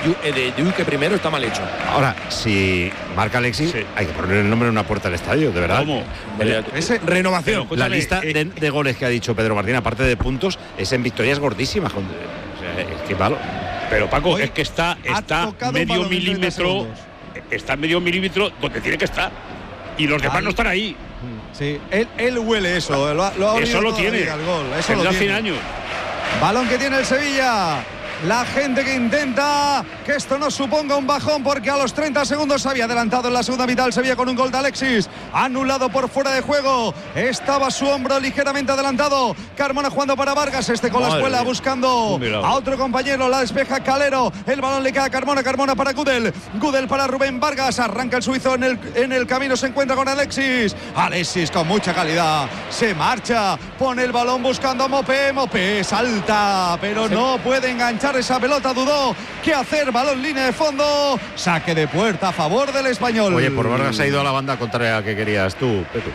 Duque primero está mal hecho. Ahora, si marca Alexis, hay que poner el nombre en una puerta del estadio, de verdad. ¿Cómo? Renovación. La lista de goles que ha dicho Pedro Martín, aparte de puntos, es en victorias gordísimas. O sea, es que malo. Pero Paco, es que está medio milímetro. Está medio milímetro donde tiene que estar. Y los demás no están ahí. Sí, él huele eso. Eso lo tiene. Tendrá 100 años. Balón que tiene el Sevilla. La gente que intenta que esto no suponga un bajón, porque a los 30 segundos se había adelantado en la segunda mitad el Sevilla con un gol de Alexis, anulado por fuera de juego. Estaba su hombro ligeramente adelantado. Carmona jugando para Vargas, con la escuela buscando a otro compañero. La despeja Calero, el balón le queda a Carmona para Gudel para Rubén Vargas. Arranca el suizo en el camino, se encuentra con Alexis con mucha calidad, se marcha, pone el balón buscando a Mopé salta, pero no puede enganchar esa pelota, dudó qué hacer, balón línea de fondo, saque de puerta a favor del Español. Oye, por Vargas ha ido a la banda contraria que querías tú, Pepe.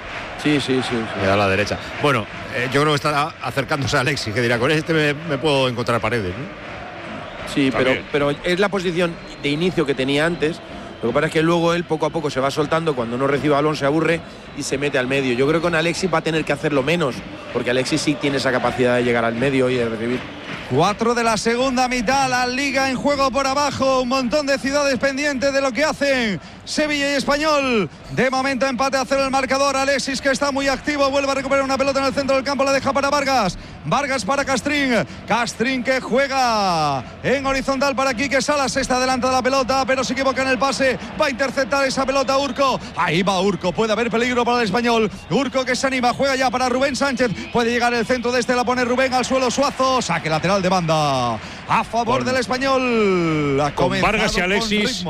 Sí. A la derecha. Bueno, yo creo que está acercándose a Alexis, que dirá, con este me puedo encontrar paredes, ¿no? Sí, pero es la posición de inicio que tenía antes. Lo que pasa es que luego él poco a poco se va soltando, cuando no recibe balón se aburre y se mete al medio. Yo creo que con Alexis va a tener que hacerlo menos, porque Alexis sí tiene esa capacidad de llegar al medio y de recibir. 4 de la segunda mitad, la Liga en juego por abajo, un montón de ciudades pendientes de lo que hacen Sevilla y Español. De momento empate a 0 el marcador. Alexis, que está muy activo, vuelve a recuperar una pelota en el centro del campo, la deja para Vargas para Castrín que juega en horizontal para Quique Salas, está adelanta de la pelota, pero se equivoca en el pase, va a interceptar esa pelota Urco, ahí va Urco, puede haber peligro para el Español. Urco que se anima, juega ya para Rubén Sánchez, puede llegar el centro de la pone Rubén al suelo, Suazo, saque lateral de banda a favor del Español. Con Vargas y Alexis,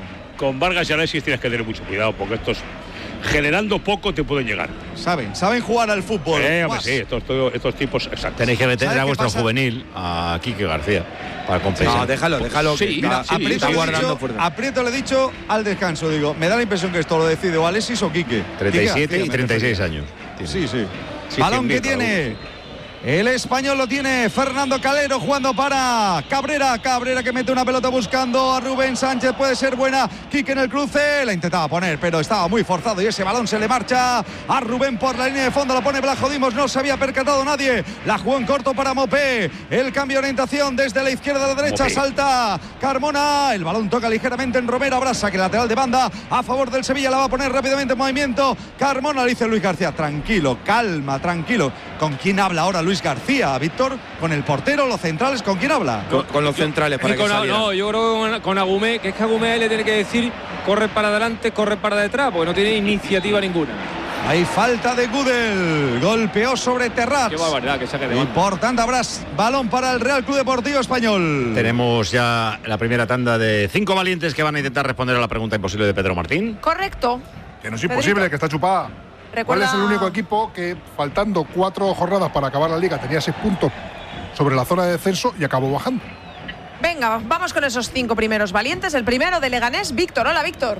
tienes que tener mucho cuidado, porque estos, generando poco, te pueden llegar. Saben jugar al fútbol. Hombre, sí, estos tipos, exacto. Tenéis que meter a vuestro juvenil, a Quique García, para compensar. No, déjalo. Sí, mira, Aprieto le he dicho al descanso, digo, me da la impresión que esto lo decide o Alexis o Quique. 37 y 36 años. Sí. Balón que tiene el Español, lo tiene Fernando Calero jugando para Cabrera que mete una pelota buscando a Rubén Sánchez, puede ser buena. Quique en el cruce, la intentaba poner, pero estaba muy forzado y ese balón se le marcha a Rubén por la línea de fondo, lo pone Blajo Dimos, no se había percatado nadie, la jugó en corto para Mopé, el cambio de orientación desde la izquierda a la derecha, Mopé. Salta Carmona, el balón toca ligeramente en Romero, habrá saque lateral de banda a favor del Sevilla, la va a poner rápidamente en movimiento Carmona, le dice Luis García, tranquilo, calma, tranquilo. ¿Con quién habla ahora Luis García, Víctor? ¿Con el portero, los centrales? ¿Con quién habla? Con los centrales para que saliera. No, yo creo que con Agumé, que es que Agumé le tiene que decir corre para adelante, corre para detrás, porque no tiene iniciativa ninguna. Hay falta de Gudel, golpeó sobre Terrats. Qué barbaridad, que saque de banda. Y por tanto habrá balón para el Real Club Deportivo Español. Tenemos ya la primera tanda de 5 valientes que van a intentar responder a la pregunta imposible de Pedro Martín. Correcto. Que no es imposible, que está chupada. ¿Cuál es el único equipo que, faltando 4 jornadas para acabar la Liga, tenía 6 puntos sobre la zona de descenso y acabó bajando? Venga, vamos con esos 5 primeros valientes. El primero de Leganés, Víctor. Hola, Víctor.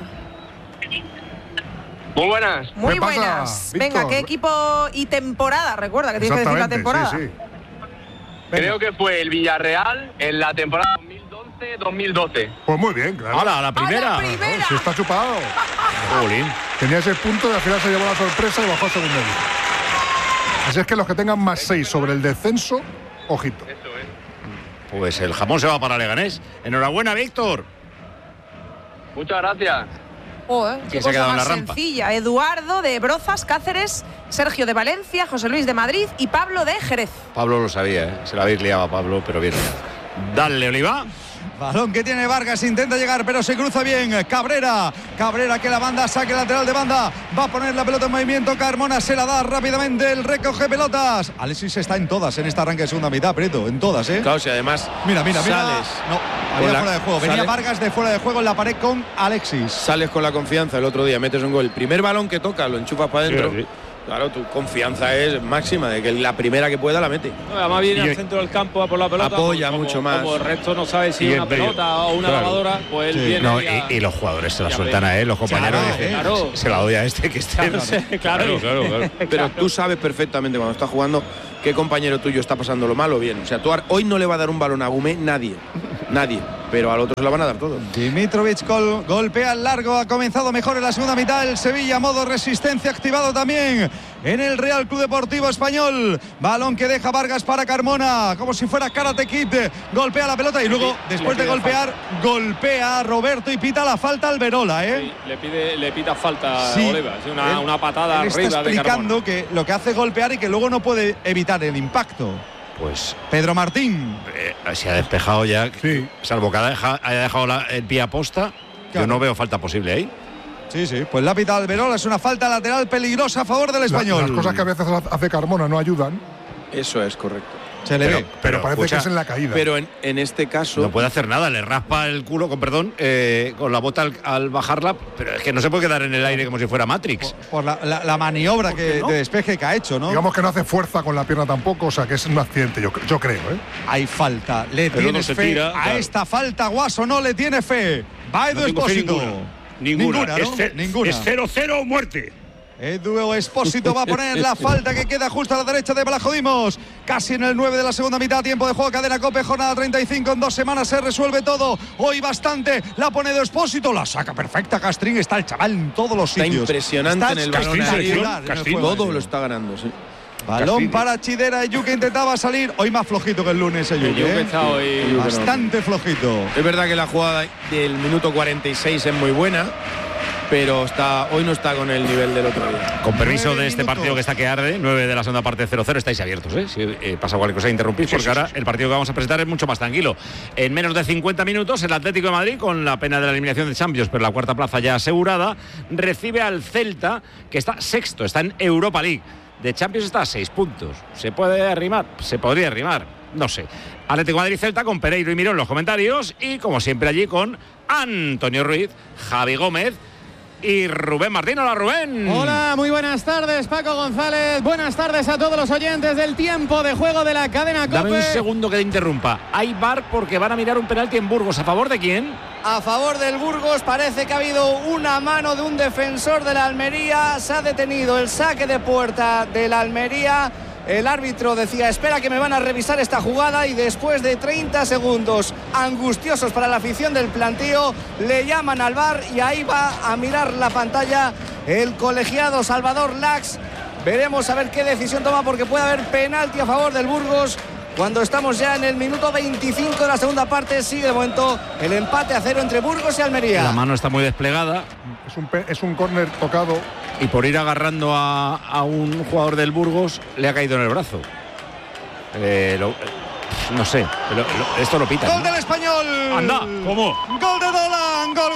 Muy buenas. Muy buenas. Venga, ¿qué equipo y temporada? Recuerda que tienes que decir la temporada. Sí. Creo que fue el Villarreal en la temporada 2011-2012. Pues muy bien, claro. ¡Hala, la primera! Sí, está chupado. Tenía 6 puntos y al final se llevó la sorpresa y bajó a segunda división. Así es que los que tengan más 6 sobre el descenso, ojito. Eso es. Pues el jamón se va para Leganés. Enhorabuena, Víctor. Muchas gracias. Qué cosa más sencilla. Eduardo de Brozas, Cáceres, Sergio de Valencia, José Luis de Madrid y Pablo de Jerez. Pablo lo sabía, se la habéis liado a Pablo, pero bien. Dale, Oliva. Balón que tiene Vargas, intenta llegar, pero se cruza bien. Cabrera que la banda, saque lateral de banda. Va a poner la pelota en movimiento. Carmona se la da rápidamente. El recoge pelotas. Alexis está en todas en esta arranque de segunda mitad, Prieto. En todas, ¿eh? Claro, si además. Mira. Sales. No, había fuera de juego. Venía Vargas de fuera de juego en la pared con Alexis. Sales con la confianza el otro día, metes un gol. El primer balón que toca, lo enchufas para adentro. Sí. Claro, tu confianza es máxima de que la primera que pueda la mete. No, además viene al centro del campo a por la pelota. Apoya mucho más. Como el resto no sabe si es una pelota o una lavadora, pues él viene. No, y los jugadores se la sueltan a él, los compañeros. Claro. Se la doy a este que esté. Claro. Pero tú sabes perfectamente cuando estás jugando qué compañero tuyo está pasando lo mal o bien. O sea, tú hoy no le va a dar un balón a Agumé nadie. nadie, pero al otro se la van a dar todo. Dimitrovic golpea al largo, ha comenzado mejor en la segunda mitad el Sevilla, modo resistencia activado también en el Real Club Deportivo Español. Balón que deja Vargas para Carmona, como si fuera Karate Kid, golpea la pelota y luego, después de golpear, golpea a Roberto y pita la falta al Verola, Sí, le pita falta a Oliva, una patada arriba de Carmona. Está explicando que lo que hace es golpear y que luego no puede evitar el impacto. Pues Pedro Martín se ha despejado ya, sí. Salvo que haya dejado el pie a posta. Yo no veo falta posible ahí. Sí, pues la pita Alberola, es una falta lateral peligrosa a favor del Español. Las cosas que a veces hace Carmona no ayudan. Eso es correcto. Se le ve. Pero parece que es en la caída. Pero en este caso no puede hacer nada, le raspa el culo, con la bota al bajarla, pero es que no se puede quedar en el aire como si fuera Matrix. Por la maniobra de despeje que ha hecho, ¿no? Digamos que no hace fuerza con la pierna tampoco, o sea que es un accidente, yo creo, ¿eh? Hay falta, le pero tienes fe tira, a claro. esta falta, Guaso no le tiene fe. Va Edu Expósito. Ninguna. ¿no? Ninguna. Es 0-0 muerte. Edu Expósito va a poner la falta que queda justo a la derecha de Blajodimos. Casi en el 9 de la segunda mitad. Tiempo de juego, Cadena COPE, jornada 35. En 2 semanas se resuelve todo. Hoy bastante. La pone Edu Expósito. La saca perfecta Castrín. Está el chaval en todos los sitios. Está impresionante en el balón. Castrín Todo lo está ganando, sí. Balón para Chidera. Yuke intentaba salir. Hoy más flojito que el lunes. Yuke está hoy bastante flojito. Es verdad que la jugada del minuto 46 es muy buena, pero hoy no está con el nivel del otro día. Con permiso de este partido que está que arde, 9 de la segunda parte, 0-0, estáis abiertos, ¿eh? Si pasa cualquier cosa, interrumpís, porque ahora el partido que vamos a presentar es mucho más tranquilo. En menos de 50 minutos, el Atlético de Madrid, con la pena de la eliminación de Champions, pero la cuarta plaza ya asegurada, recibe al Celta, que está sexto, está en Europa League. De Champions está a 6 puntos. ¿Se puede arrimar? Se podría arrimar, no sé. Atlético de Madrid-Celta con Pereiro y Miró en los comentarios, y como siempre allí con Antonio Ruiz, Javi Gómez y Rubén Martín. Hola, Rubén. Hola, muy buenas tardes, Paco González. Buenas tardes a todos los oyentes del tiempo de juego de la cadena COPE. Dame un segundo que te interrumpa. Hay VAR porque van a mirar un penalti en Burgos. ¿A favor de quién? A favor del Burgos. Parece que ha habido una mano de un defensor de la Almería. Se ha detenido el saque de puerta de la Almería. El árbitro decía, espera que me van a revisar esta jugada, y después de 30 segundos angustiosos para la afición del plantío, le llaman al VAR y ahí va a mirar la pantalla el colegiado Salvador Lax. Veremos a ver qué decisión toma, porque puede haber penalti a favor del Burgos cuando estamos ya en el minuto 25 de la segunda parte. Sigue de momento el empate a 0 entre Burgos y Almería. La mano está muy desplegada. Es un córner tocado. Y por ir agarrando a un jugador del Burgos, le ha caído en el brazo. No sé, esto lo pita. Gol del Español. Anda, ¿cómo? Gol de Dolan. Gol.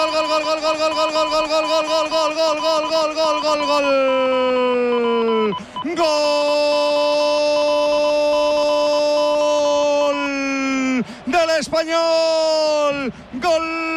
Gol del Español. Gol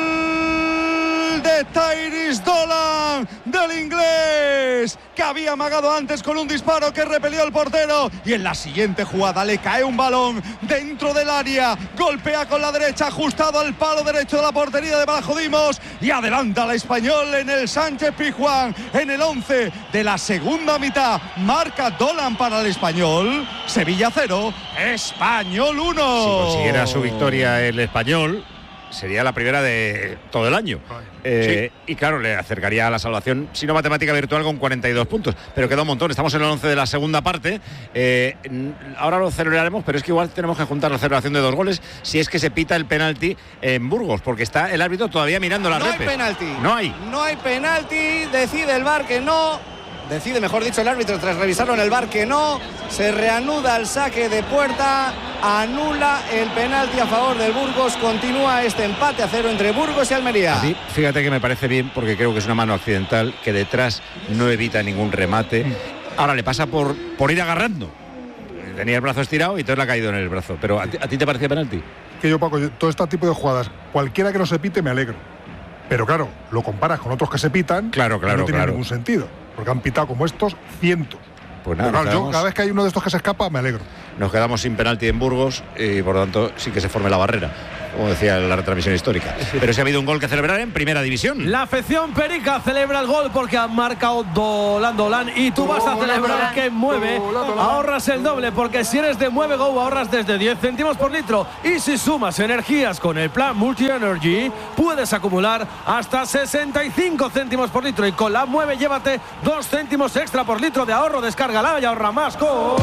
de Tyrese Dolan, del inglés, que había amagado antes con un disparo que repelió el portero, y en la siguiente jugada le cae un balón dentro del área, golpea con la derecha ajustado al palo derecho de la portería de Blajodimos y adelanta al Español en el Sánchez Pizjuán. En el 11 de la segunda mitad marca Dolan para el Español. Sevilla 0, Español 1. Si consiguiera su victoria el Español, sería la primera de todo el año. Sí. Y claro, le acercaría a la salvación, si no matemática virtual, con 42 puntos. Pero queda un montón. Estamos en el 11 de la segunda parte. Ahora lo celebraremos, pero es que igual tenemos que juntar la celebración de 2 goles si es que se pita el penalti en Burgos, porque está el árbitro todavía mirando la repes. No hay penalti. No hay penalti. Decide el VAR que no. Decide, mejor dicho, el árbitro, tras revisarlo en el VAR, que no. Se reanuda el saque de puerta, anula el penalti a favor del Burgos. Continúa este empate a 0 entre Burgos y Almería. Sí, fíjate que me parece bien, porque creo que es una mano accidental, que detrás no evita ningún remate. Ahora le pasa por ir agarrando. Tenía el brazo estirado y entonces le ha caído en el brazo. Pero ¿a ti te parecía penalti? Que yo, Paco, todo este tipo de jugadas, cualquiera que no se pite, me alegro. Pero claro, lo comparas con otros que se pitan, claro, no tiene ningún sentido. Porque han pitado como estos cientos. Pues nada, yo cada vez que hay uno de estos que se escapa, me alegro. nos quedamos sin penalti en Burgos y por lo tanto sí que se forme la barrera, como decía la retransmisión histórica. Pero sí ha habido un gol que celebrar en Primera División. La afección perica celebra el gol porque ha marcado Dolan y tú vas a celebrar que mueve. Ahorras el doble porque si eres de Mueve Go ahorras desde 10 céntimos por litro y si sumas energías con el plan Multi Energy puedes acumular hasta 65 céntimos por litro y con la Mueve llévate 2 céntimos extra por litro de ahorro. Descárgala y ahorra más con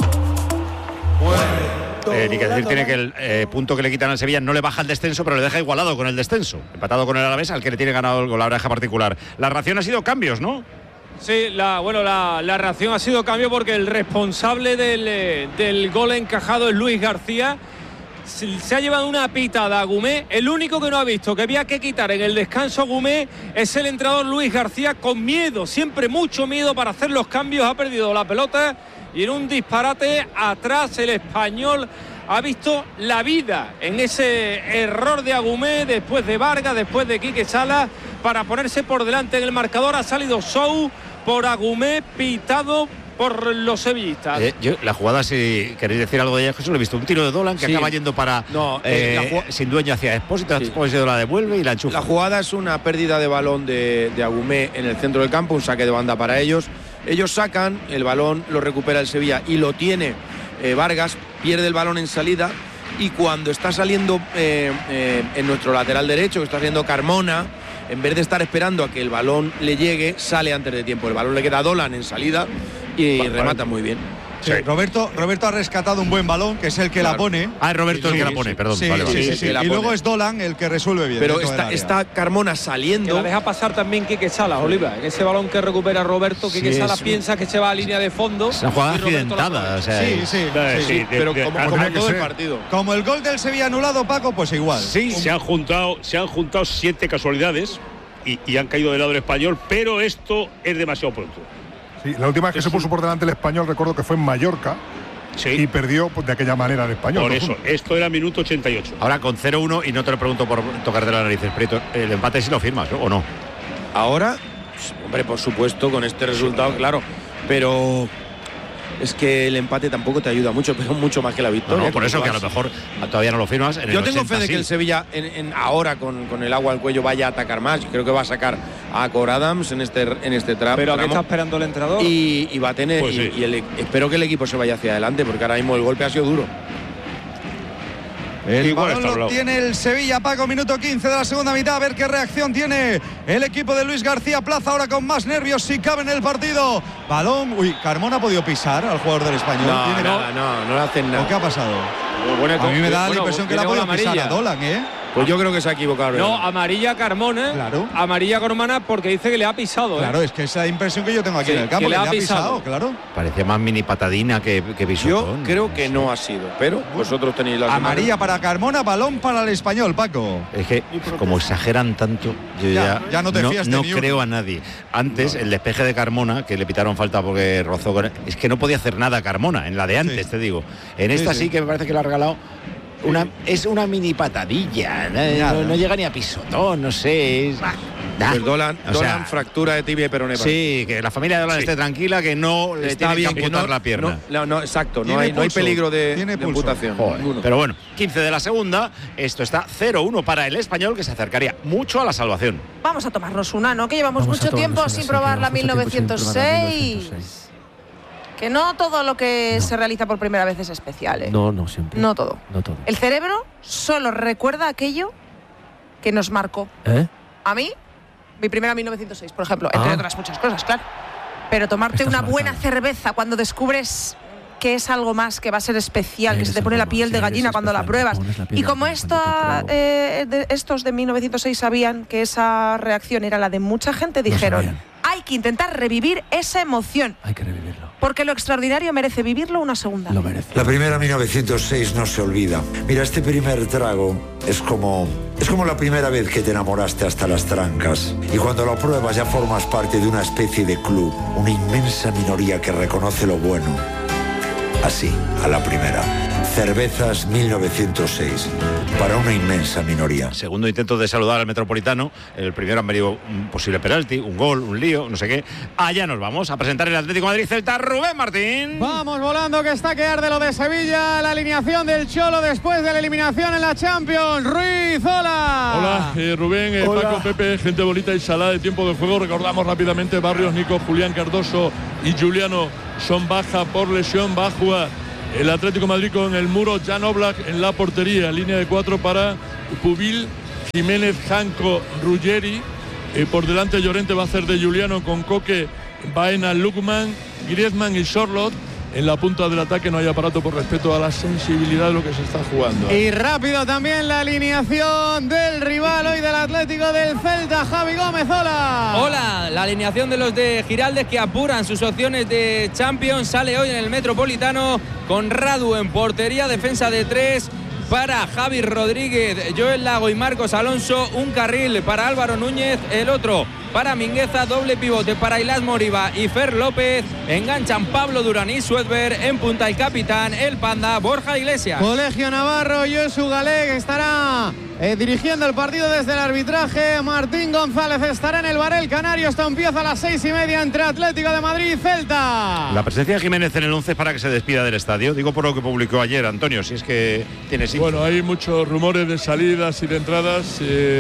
Ni que decir tiene que el punto que le quitan al Sevilla no le baja el descenso, pero le deja igualado con el descenso, empatado con el Alavés, al que le tiene ganado el gol, la oreja particular. La reacción ha sido cambios, ¿no? Sí, la reacción ha sido cambio porque el responsable del gol encajado es Luis García. Se ha llevado una pitada a Agumé. El único que no ha visto que había que quitar en el descanso a Agumé es el entrenador Luis García, con miedo, siempre mucho miedo para hacer los cambios. Ha perdido la pelota y en un disparate atrás el español ha visto la vida en ese error de Agumé, después de Vargas, después de Quique Salas, para ponerse por delante en el marcador. Ha salido Sou por Agumé, pitado por los sevillistas. Yo la jugada, si queréis decir algo de ella, Jesús, lo he visto un tiro de Dolan que acaba yendo para sin dueño hacia Expósito, Expósito la devuelve y la enchufa. La jugada es una pérdida de balón de Agumé en el centro del campo, un saque de banda para ellos. Ellos sacan, el balón lo recupera el Sevilla y lo tiene Vargas, pierde el balón en salida y cuando está saliendo en nuestro lateral derecho, que está saliendo Carmona, en vez de estar esperando a que el balón le llegue, sale antes de tiempo. El balón le queda a Dolan en salida y remata muy bien. Sí, Roberto ha rescatado un buen balón, que es el que la pone. Ah, es Roberto el que la pone, perdón. Sí, y luego es Dolan el que resuelve bien. Pero está Carmona saliendo. Que la deja pasar también Quique Salas, Oliva. En ese balón que recupera Roberto, Quique Salas piensa que se va a línea de fondo. Es una jugada accidentada. Sí, pero como todo el partido. Como el gol del Sevilla anulado, Paco, pues igual. Sí, se han juntado 7 casualidades y han caído del lado del español, pero esto es demasiado pronto. Sí, la última vez que se puso por delante el español, recuerdo que fue en Mallorca. Sí. Y perdió de aquella manera el español. Por eso, esto era minuto 88. Ahora con 0-1, y no te lo pregunto por tocarte las narices, Prieto, el empate sí lo firmas, ¿no? ¿O no? Ahora, hombre, por supuesto, con este resultado, claro. Pero es que el empate tampoco te ayuda mucho, pero mucho más que la victoria. No, por eso que a lo mejor todavía no lo firmas. Yo tengo fe de que el Sevilla ahora con el agua al cuello vaya a atacar más. Yo creo que va a sacar a Cor Adams en este tramo. Pero ¿a qué está esperando el entrenador? Y va a tener pues espero que el equipo se vaya hacia adelante, porque ahora mismo el golpe ha sido duro. El balón lo tiene el Sevilla, Paco, minuto 15 de la segunda mitad. A ver qué reacción tiene el equipo de Luis García Plaza, ahora con más nervios, si cabe en el partido. Balón, Carmona ha podido pisar al jugador del español. No le hacen nada. ¿Qué ha pasado? A mí me da la impresión que le ha podido pisar a Dolan, Pues yo creo que se ha equivocado. No, amarilla Carmona. Claro. Amarilla Carmona porque dice que le ha pisado. Claro, es que esa es la impresión que yo tengo aquí en el campo. Que le ha pisado, claro. Parecía más mini patadina que pisotón. Yo creo que no ha sido, pero vosotros tenéis la amarilla para Carmona, balón para el español, Paco. Es que como exageran tanto, yo ya no te fías no creo a nadie. Antes, el despeje de Carmona, que le pitaron falta porque rozó con él, es que no podía hacer nada Carmona, en la de antes, te digo. En esta sí que me parece que le ha regalado. Es una mini patadilla, no llega ni a pisotón, no sé. Pues Dolan, fractura de tibia y peroné. Sí, que la familia de Dolan esté tranquila, que no le tiene que amputar la pierna. Exacto, no hay peligro de amputación. Pero bueno, 15 de la segunda, esto está 0-1 para el español, que se acercaría mucho a la salvación. Vamos a tomarnos una, ¿no? Que llevamos mucho tiempo sin probar la 1906. Que no todo lo que se realiza por primera vez es especial, ¿eh? No siempre. No todo. El cerebro solo recuerda aquello que nos marcó. A mí, mi primera 1906, por ejemplo, entre otras muchas cosas, claro. Pero tomarte una buena cerveza cuando descubres que es algo más, que va a ser especial, que se te pone la piel de gallina cuando la pruebas. Y como estos de 1906 sabían que esa reacción era la de mucha gente, dijeron, hay que intentar revivir esa emoción. Hay que revivirlo. Porque lo extraordinario merece vivirlo una segunda vez. Lo merece. La primera 1906 no se olvida. Mira, este primer trago es como la primera vez que te enamoraste hasta las trancas. Y cuando lo pruebas ya formas parte de una especie de club, una inmensa minoría que reconoce lo bueno. así, a la primera. Cervezas 1906, para una inmensa minoría. Segundo intento de saludar al Metropolitano. El primero han venido un posible penalti, un gol, un lío, no sé qué. Allá nos vamos a presentar el Atlético de Madrid Celta. Rubén Martín. Vamos volando, que está que arde lo de Sevilla. La alineación del Cholo después de la eliminación en la Champions. Ruiz, hola. Hola, Rubén, Paco, Pepe, gente bonita y salada de tiempo de juego. Recordamos rápidamente: Barrios, Nico, Julián, Cardoso y Juliano son baja por lesión. Va a jugar el Atlético de Madrid con el Muro, Jan Oblak en la portería, línea de 4 para Pubil, Jiménez, Janko, Ruggeri. Por delante Llorente va a hacer de Juliano con Coque, Baena, Lukman, Griezmann y Sorloth. En la punta del ataque no hay aparato por respeto a la sensibilidad de lo que se está jugando. Y rápido también la alineación del rival hoy del Atlético del Celta, Javi Gómez, hola. Hola, la alineación de los de Giraldez que apuran sus opciones de Champions sale hoy en el Metropolitano con Radu en portería, defensa de 3 para Javi Rodríguez, Joel Lago y Marcos Alonso, un carril para Álvaro Núñez, el otro para Mingueza, doble pivote para Ilás Moriba y Fer López, enganchan Pablo Durán y Suedber, en punta el capitán, el Panda, Borja Iglesias. Colegio Navarro, Josu Galeg estará dirigiendo el partido desde el arbitraje, Martín González estará en el Barel Canario. Esto empieza a las 6:30 entre Atlético de Madrid y Celta. La presencia de Jiménez en el 11 es para que se despida del estadio, digo por lo que publicó ayer Antonio, si es que tiene sí. Bueno, hay muchos rumores de salidas y de entradas,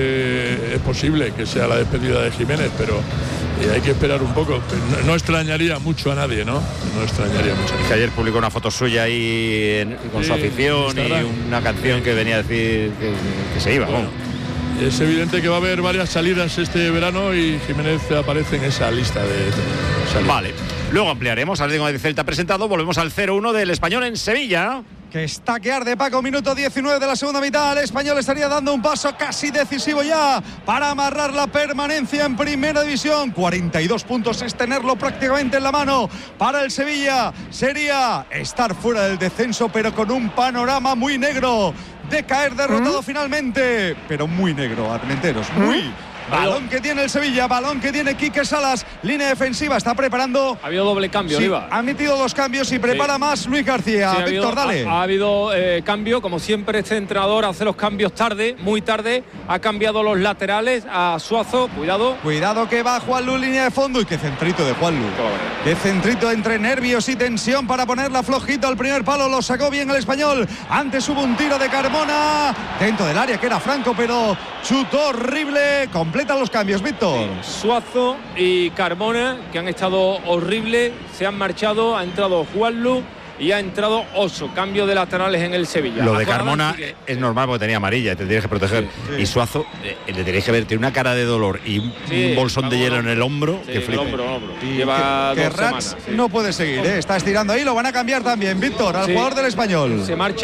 es posible que sea la despedida de Jiménez, pero hay que esperar un poco. No extrañaría mucho a nadie, ¿no? No extrañaría mucho. Es que ayer publicó una foto suya ahí con su afición y una canción que venía a decir que se iba. Bueno, es evidente que va a haber varias salidas este verano y Jiménez aparece en esa lista de salidas. Vale, luego ampliaremos. Atlético de Celta presentado, volvemos al 0-1 del Español en Sevilla. Que está que arde, Paco, minuto 19 de la segunda mitad. El Español estaría dando un paso casi decisivo ya para amarrar la permanencia en primera división. 42 puntos es tenerlo prácticamente en la mano. Para el Sevilla sería estar fuera del descenso, pero con un panorama muy negro de caer derrotado finalmente, pero muy negro, Armenteros, muy. Balón que tiene el Sevilla, balón que tiene Quique Salas, línea defensiva, está preparando. Ha habido doble cambio, sí, Iba. Ha metido 2 cambios y prepara más Luis García. Sí, Víctor, dale. Ha habido cambio, como siempre este entrenador hace los cambios tarde, muy tarde. Ha cambiado los laterales a Suazo, cuidado. Cuidado que va Juanlu, línea de fondo, y qué centrito de Juanlu. Qué centrito entre nervios y tensión para ponerla flojito al primer palo, lo sacó bien el Español. Antes hubo un tiro de Carmona dentro del área que era Franco, pero chutó horrible. Completan los cambios, Víctor. Suazo y Carmona, que han estado horribles, se han marchado. Ha entrado Juanlu y ha entrado Oso. Cambio de laterales en el Sevilla. Lo de Carmona es normal porque tenía amarilla y te tienes que proteger. Sí. Y Suazo, le tenéis que ver, tiene una cara de dolor y un bolsón de hielo en el hombro. Sí, que flipa. El hombro. Lleva que 2 Rats semanas. no puede seguir, está estirando ahí. Lo van a cambiar también, Víctor, al jugador del Español.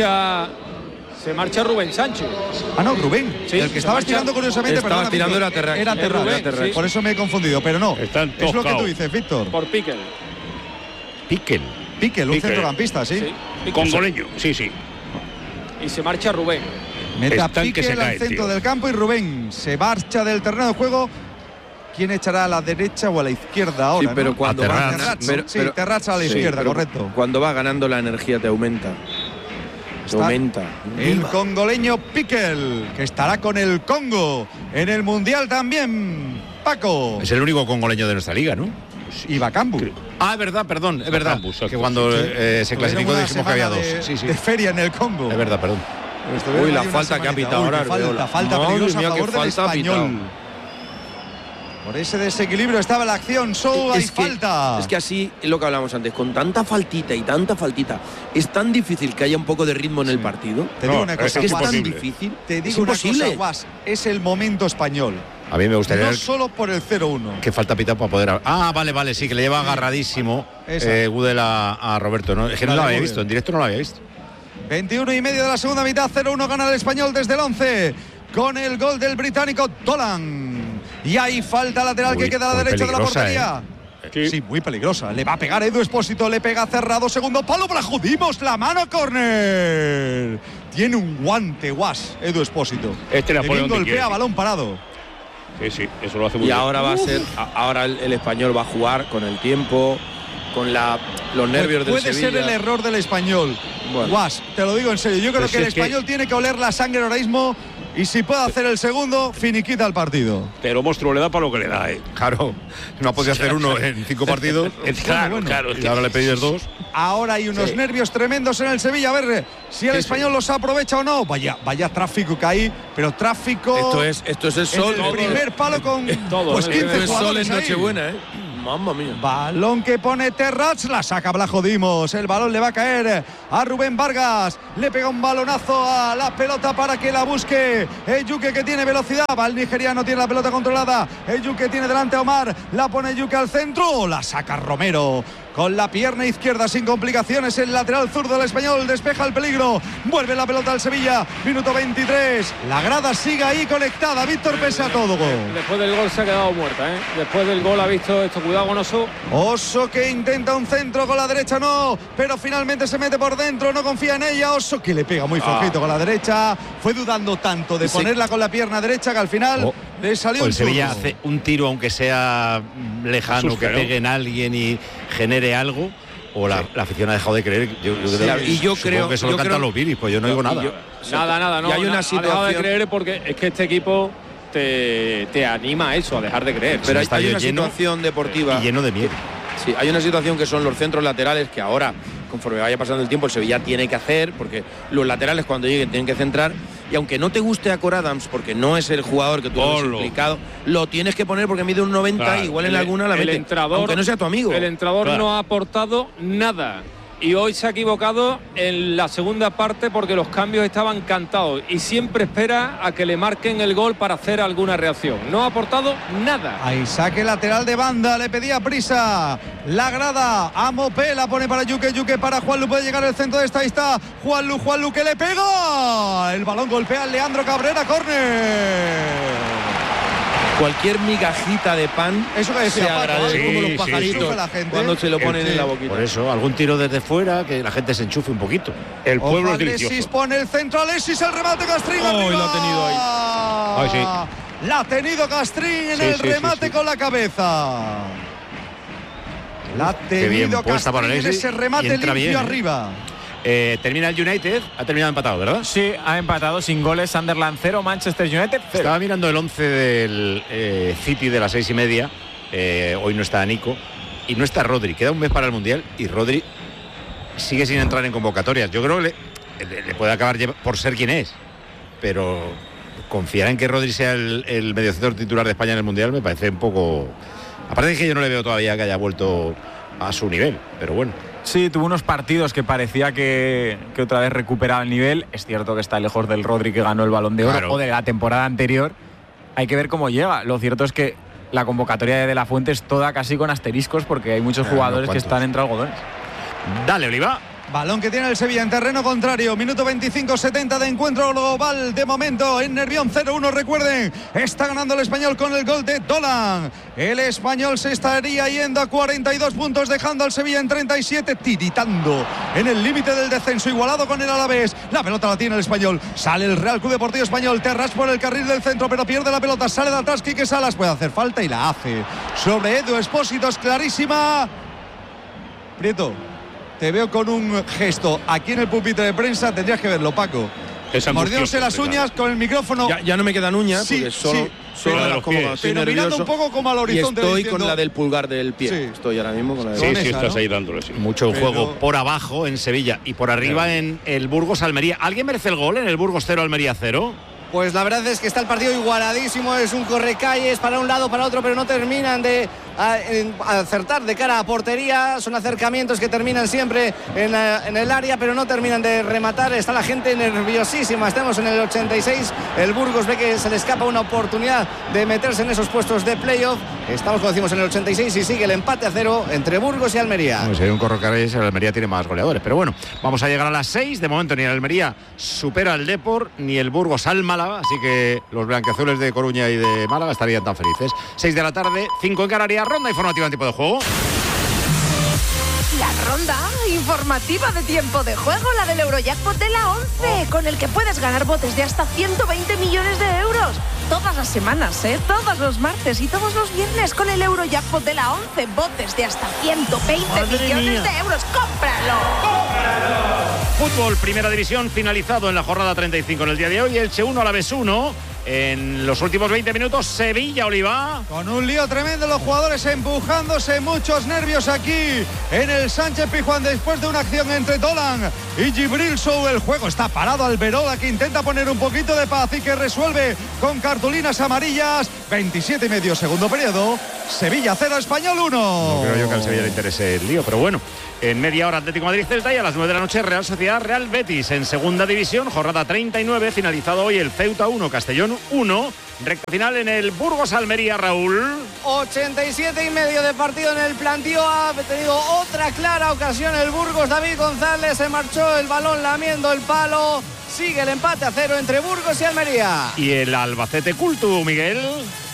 Se marcha Rubén Sánchez. Ah, no, Rubén. Sí, el que estaba estirando curiosamente. Estaba estirando era Terrat. Era Terrat. Sí. Por eso me he confundido, pero no. Es lo que tú dices, Víctor. Por Piquel, un centrocampista, sí. Congoleño, sí. Y se marcha Rubén. Mete a Piquel al centro del campo y Rubén se marcha del terreno de juego. ¿Quién echará a la derecha o a la izquierda ahora? Sí, pero cuando va Terrat a la izquierda, correcto. Cuando va ganando la energía te aumenta. Aumenta. El congoleño Piquel, que estará con el Congo en el Mundial también. Paco. Es el único congoleño de nuestra liga, ¿no? Y Bacambu. Ah, es verdad, perdón. Es verdad. Que cuando se clasificó dijimos que había 2. De feria en el Congo. Es verdad, perdón. Uy, la falta que ha pitado ahora. Falta peligrosa a favor del Español. Por ese desequilibrio estaba la acción, hay falta. Es que así es lo que hablábamos antes, con tanta faltita y tanta faltita, es tan difícil que haya un poco de ritmo en el partido. Te digo una cosa, es tan difícil. Te digo una cosa, Guas, es el momento español. A mí me gustaría. No solo por el 0-1. Que falta pitado para poder. Ah, vale, sí, que le lleva agarradísimo Gudel a Roberto, ¿no? Es que no lo había visto, en directo no lo había visto. 21:30 de la segunda mitad, 0-1 gana el Español desde el 11, con el gol del británico Dolan. Y hay falta lateral que queda a la derecha de la portería. Sí, muy peligrosa. Le va a pegar Edu Expósito, le pega cerrado, segundo palo para Judimos, la mano, córner. Tiene un guante, Guas, Edu Expósito. Le golpea balón parado. Sí, eso lo hace muy bien. Y ahora va a ser, ahora el Español va a jugar con el tiempo, los nervios del Puede Sevilla. ser el error del Español. Bueno. Guas, te lo digo en serio. Yo creo Pues que el es que- Español tiene que oler la sangre ahora mismo y si puede hacer el segundo, finiquita el partido. Pero Monstruo le da para lo que le da, Claro, no ha podido hacer uno en 5 partidos. Claro. Y ahora le pedís 2. Ahora hay unos nervios tremendos en el Sevilla. A ver si el Español los aprovecha o no. Vaya tráfico que hay, pero tráfico. Esto es el sol. En el primer palo con Todo, pues 15 Esto es sol jugadores en ahí. Nochebuena, Mamma mía. Balón que pone Terrats, la saca Blajo Dimos. El balón le va a caer a Rubén Vargas. Le pega un balonazo a la pelota para que la busque Eyuke, que tiene velocidad. Va el nigeriano, tiene la pelota controlada. Eyuke tiene delante a Omar. La pone Eyuke al centro. La saca Romero. Con la pierna izquierda sin complicaciones, el lateral zurdo del Español despeja el peligro. Vuelve la pelota al Sevilla. Minuto 23. La grada sigue ahí conectada. Víctor, pese a todo. Después del gol se ha quedado muerta, ¿eh? Después del gol ha visto esto. Cuidado con Oso. Oso que intenta un centro con la derecha, no, pero finalmente se mete por dentro, no confía en ella. Oso que le pega muy flojito con la derecha. Fue dudando tanto de ponerla con la pierna derecha que al final le salió O el un Sevilla zurdo. hace un tiro, aunque sea lejano, Asuste, que ¿no? pegue en alguien y genere algo. O la afición ha dejado de creer. Supongo que eso lo cantan los Viris, pues yo no digo nada. Nada, no. Y hay una ha dejado de situación. creer porque es que este equipo te anima a eso, a dejar de creer. Pero un hay una estadio situación deportiva. Y lleno de miedo. Sí, hay una situación que son los centros laterales que ahora, conforme vaya pasando el tiempo, el Sevilla tiene que hacer, porque los laterales cuando lleguen tienen que centrar. Y aunque no te guste a Cor Adams, porque no es el jugador que tú has implicado, lo tienes que poner porque mide un 90 Claro, igual en alguna la mete, aunque no sea tu amigo. El entrenador Claro. no ha aportado nada. Y hoy se ha equivocado en la segunda parte porque los cambios estaban cantados y siempre espera a que le marquen el gol para hacer alguna reacción. No ha aportado nada. Ahí saque lateral de banda, le pedía prisa la grada a Mopé, la pone para Yuke para Juanlu, puede llegar el centro de esta, ahí está Juanlu que le pega, el balón golpea a Leandro Cabrera, córner. Cualquier migajita de pan Eso que decía se Paco, agradece, como los sí, pajaritos sí. La gente. cuando se lo ponen en la boquita. Por eso, algún tiro desde fuera, que la gente se enchufe un poquito. El pueblo Ojo, es delicioso. Alexis pone el centro, Alexis, el remate, Castrín arriba. lo ha tenido ahí. Ay, sí. La ha tenido Castrín en Sí, el sí, remate sí. con la cabeza. La ha Qué bien tenido puesta para Castrín en Alexis, ese remate y entra limpio bien, arriba. Termina el United, ha terminado empatado, ¿verdad? Sí, ha empatado sin goles. Sunderland 0, Manchester United 0. Estaba mirando el 11 del City de las 6:30. Hoy no está Nico y no está Rodri. Queda un mes para el Mundial y Rodri sigue sin entrar en convocatorias. Yo creo que le puede acabar por ser quien es, pero confiar en que Rodri sea el mediocentro titular de España en el Mundial me parece un poco... Aparte de que yo no le veo todavía que haya vuelto a su nivel, pero bueno. Sí, tuvo unos partidos que parecía que otra vez recuperaba el nivel. Es cierto que está lejos del Rodri que ganó el Balón de Oro, Claro. o de la temporada anterior. Hay que ver cómo llega. Lo cierto es que la convocatoria de La Fuente es toda casi con asteriscos porque hay muchos jugadores que están entre algodones. Dale, Oliva. Balón que tiene el Sevilla en terreno contrario. Minuto 25-70 de encuentro global. De momento en Nervión 0-1. Recuerden, está ganando el Español con el gol de Dolan. El Español se estaría yendo a 42 puntos, dejando al Sevilla en 37, tiritando en el límite del descenso, igualado con el Alavés. La pelota la tiene el Español. Sale el Real Club Deportivo Español. Terras por el carril del centro, pero pierde la pelota. Sale de atrás Quique Salas. Puede hacer falta y la hace. Sobre Edu Expósito es clarísima. Prieto, te veo con un gesto aquí en el pupitre de prensa, tendrías que verlo, Paco. Mordiéndose las uñas con el micrófono. Ya no me quedan uñas, Sí, porque solo pero las como estoy pero mirando nervioso. un poco como al horizonte. Y estoy diciendo, con la del pulgar del pie. Sí. Estoy ahora mismo con la Sí, del sí, esa, estás ¿no? ahí dándole, sí. Mucho en Pero- juego por abajo en Sevilla y por arriba en el Burgos Almería. ¿Alguien merece el gol en el Burgos 0 Almería 0? Pues la verdad es que está el partido igualadísimo, es un correcalles para un lado, para otro, pero no terminan de acertar de cara a portería. Son acercamientos que terminan siempre en el área, pero no terminan de rematar. Está la gente nerviosísima. Estamos en el 86. El Burgos ve que se le escapa una oportunidad de meterse en esos puestos de playoff. Estamos, como decimos, en el 86 y sigue el empate a 0 entre Burgos y Almería. Si hay un correcalles, el Almería tiene más goleadores. Pero bueno, vamos a llegar a las 6. De momento ni el Almería supera al Depor, ni el Burgos al Málaga. Así que los blanqueazules de Coruña y de Málaga estarían tan felices. 6 de la tarde, 5 en Canarias. Ronda informativa en tiempo de juego. La ronda informativa de tiempo de juego, la del Eurojackpot de la 11, con el que puedes ganar botes de hasta 120 millones de euros. todas las semanas, todos los martes y todos los viernes con el Eurojackpot de la 11. Botes de hasta 120 millones de euros. ¡Cómpralo! Fútbol, primera división, finalizado en la jornada 35 en el día de hoy. Elche 1, Alavés 1. En los últimos 20 minutos, Sevilla-Oliva. Con un lío tremendo, los jugadores empujándose, muchos nervios aquí en el Sánchez Pizjuán después de una acción entre Dolan y Djibril Sow. El juego está parado, Alberola que intenta poner un poquito de paz y que resuelve con cartulinas amarillas. 27 y medio, segundo periodo. Sevilla 0, Español 1. No creo yo que al Sevilla le interese el lío, pero bueno. En media hora Atlético Madrid-Celta y a las 9 de la noche Real Sociedad-Real Betis. En segunda división, jornada 39, finalizado hoy el Ceuta 1, Castellón 1. Recta final en el Burgos-Almería, Raúl. 87 y medio de partido en el plantío. Ha tenido otra clara ocasión el Burgos. David González se marchó el balón lamiendo el palo. Sigue el empate a 0 entre Burgos y Almería. Y el Albacete Cultu, Miguel.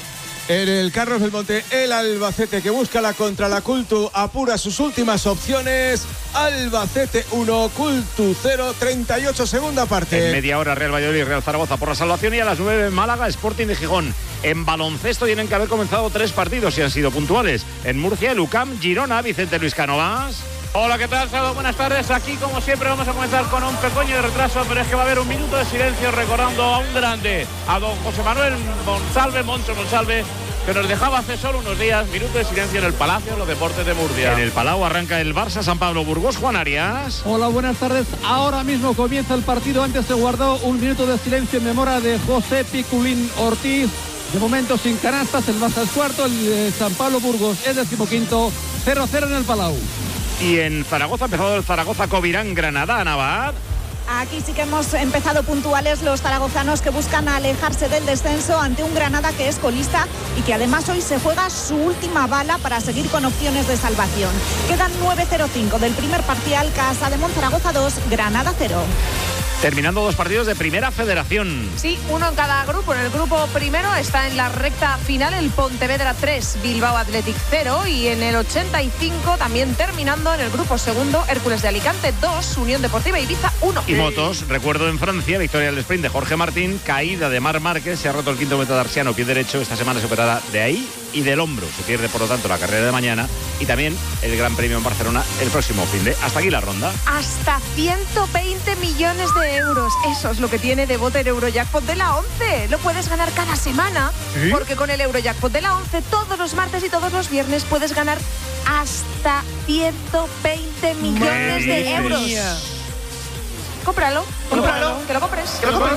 En el Carlos Belmonte, el Albacete que busca la contra la Cultu apura sus últimas opciones. Albacete 1, Cultu 0, 38 segunda parte. En media hora Real Valladolid y Real Zaragoza por la salvación y a las 9 Málaga, Sporting de Gijón. En baloncesto tienen que haber comenzado 3 partidos y han sido puntuales. En Murcia, el UCAM, Girona, Vicente Luis Cánovas. Hola, ¿qué tal? Saludos, buenas tardes. Aquí, como siempre, vamos a comenzar con un pequeño retraso, pero es que va a haber un minuto de silencio recordando a un grande, a don José Manuel Moncho Monsalve, que nos dejaba hace solo unos días. Minuto de silencio en el Palacio de los Deportes de Murcia. En el Palau arranca el Barça San Pablo Burgos. Juan Arias. Hola, buenas tardes. Ahora mismo comienza el partido. Antes se guardó un minuto de silencio en memoria de José Piculín Ortiz. De momento sin canastas, el Barça es cuarto, el San Pablo Burgos es 15º, 0-0 en el Palau. Y en Zaragoza ha empezado el Zaragoza Covirán Granada, Navad. Aquí sí que hemos empezado puntuales los zaragozanos que buscan alejarse del descenso ante un Granada que es colista y que además hoy se juega su última bala para seguir con opciones de salvación. Quedan 9:05 del primer parcial, Casa de Monzaragoza 2, Granada 0. Terminando 2 partidos de Primera Federación. Sí, uno en cada grupo. En el grupo primero está en la recta final el Pontevedra 3, Bilbao Athletic 0. Y en el 85, también terminando en el grupo segundo, Hércules de Alicante 2, Unión Deportiva Ibiza 1. Y motos, recuerdo en Francia, victoria del sprint de Jorge Martín, caída de Marc Márquez, se ha roto el quinto metatarsiano, pie derecho. Esta semana se operará de ahí y del hombro. Se pierde, por lo tanto, la carrera de mañana y también el Gran Premio en Barcelona el próximo fin de. Hasta aquí la ronda. Hasta 120 millones de euros. Eso es lo que tiene de bote el Eurojackpot de la 11. Lo puedes ganar cada semana, ¿sí? Porque con el Eurojackpot de la 11 todos los martes y todos los viernes puedes ganar hasta 120 millones de euros. Cómpralo, que lo compres.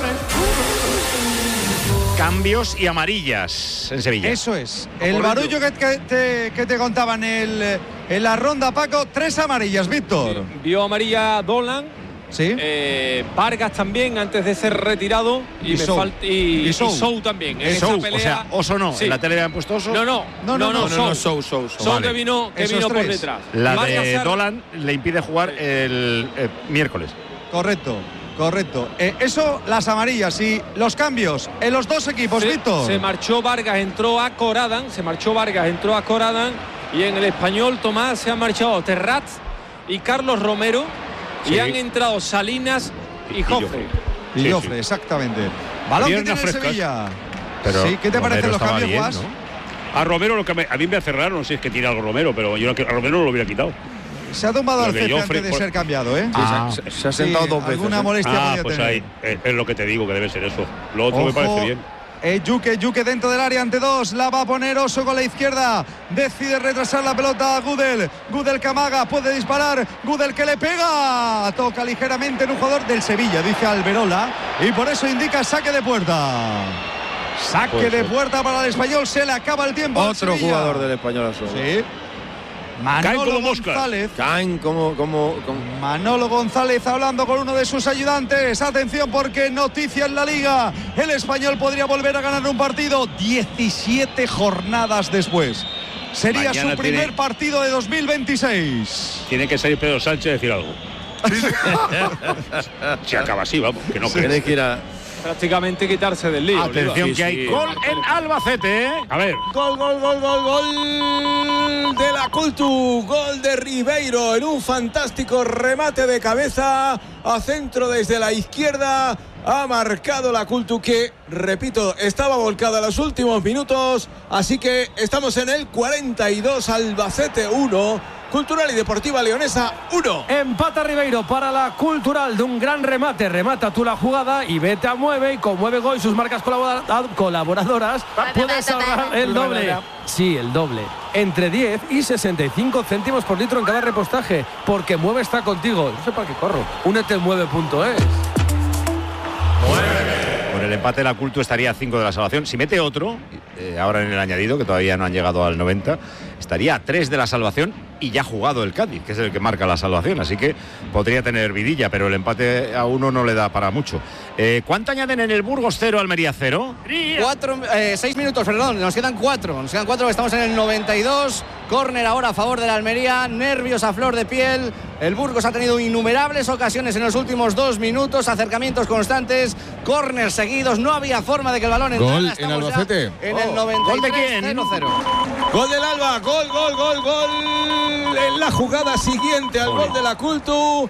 Cambios y amarillas en Sevilla. Eso es. El barullo que te contaban en la ronda, Paco. 3 amarillas, Víctor. Sí, vio amarilla Dolan. Sí. Vargas también antes de ser retirado y Sow también. En esa pelea, o sea, Oso no. Sí. ¿En la tele le han puesto Oso? No, Sow vale. que vino por detrás. La Vargas de Dolan le impide jugar el miércoles. Correcto. Eso, las amarillas y los cambios en los dos equipos, Víctor. Se marchó Vargas, entró a Coradan. Y en el Español, Tomás, se han marchado Terrats y Carlos Romero. Sí. Y han entrado Salinas y Jofre. Y Jofre, exactamente. Balón que tiene el Sevilla. Pero sí, ¿qué te parecen los cambios, Guas? ¿No? A Romero, a mí me hace raro, no sé si es que tira algo Romero, pero yo a Romero no lo hubiera quitado. Se ha tumbado al jefe antes de ser cambiado, ¿eh? Sí, se ha sentado 2 veces. Alguna molestia pues tener. Ahí, es lo que te digo, que debe ser eso. Lo otro me parece bien. Yuke dentro del área ante 2, la va a poner Oso con la izquierda, decide retrasar la pelota a Gudel Camaga, puede disparar, Gudel que le pega, toca ligeramente en un jugador del Sevilla, dice Alberola, y por eso indica saque de puerta. Saque de puerta para el Español, se le acaba el tiempo. Otro jugador del Español. Sí. Manolo González. Caen como Manolo González hablando con uno de sus ayudantes. Atención porque noticia en la Liga. El Español podría volver a ganar un partido 17 jornadas después. Sería mañana su primer partido de 2026. Tiene que salir Pedro Sánchez a decir algo. Se acaba así, vamos, que no tiene que ir a prácticamente quitarse del lío. Atención que hay gol en Albacete. A ver. Gol de la Cultu. Gol de Ribeiro en un fantástico remate de cabeza a centro desde la izquierda. Ha marcado la Cultu, que, repito, estaba volcada en los últimos minutos. Así que estamos en el 42, Albacete 1. Cultural y Deportiva Leonesa 1. Empata Ribeiro para la Cultural de un gran remate. Remata tú la jugada y vete a Mueve. Y con Mueve Go y sus marcas colaboradoras puedes ahorrar el doble. Sí, el doble. Entre 10 y 65 céntimos por litro en cada repostaje. Porque Mueve está contigo. No sé para qué corro. Únete en mueve.es. Con el empate la Cultu estaría a 5 de la salvación. Si mete otro, ahora en el añadido, que todavía no han llegado al 90, estaría a 3 de la salvación y ya ha jugado el Cádiz, que es el que marca la salvación. Así que podría tener vidilla, pero el empate a 1 no le da para mucho. ¿Cuánto añaden en el Burgos 0, Almería 0? 6 minutos, perdón, nos quedan 4. Estamos en el 92. Córner ahora a favor de la Almería. Nervios a flor de piel. El Burgos ha tenido innumerables ocasiones en los últimos 2 minutos. Acercamientos constantes. Córner seguidos. No había forma de que el balón entrara. Gol en Albacete. En el 93. ¿Gol de quién? 0-0. Gol del Alba. Gol. En la jugada siguiente al gol de la Cultu.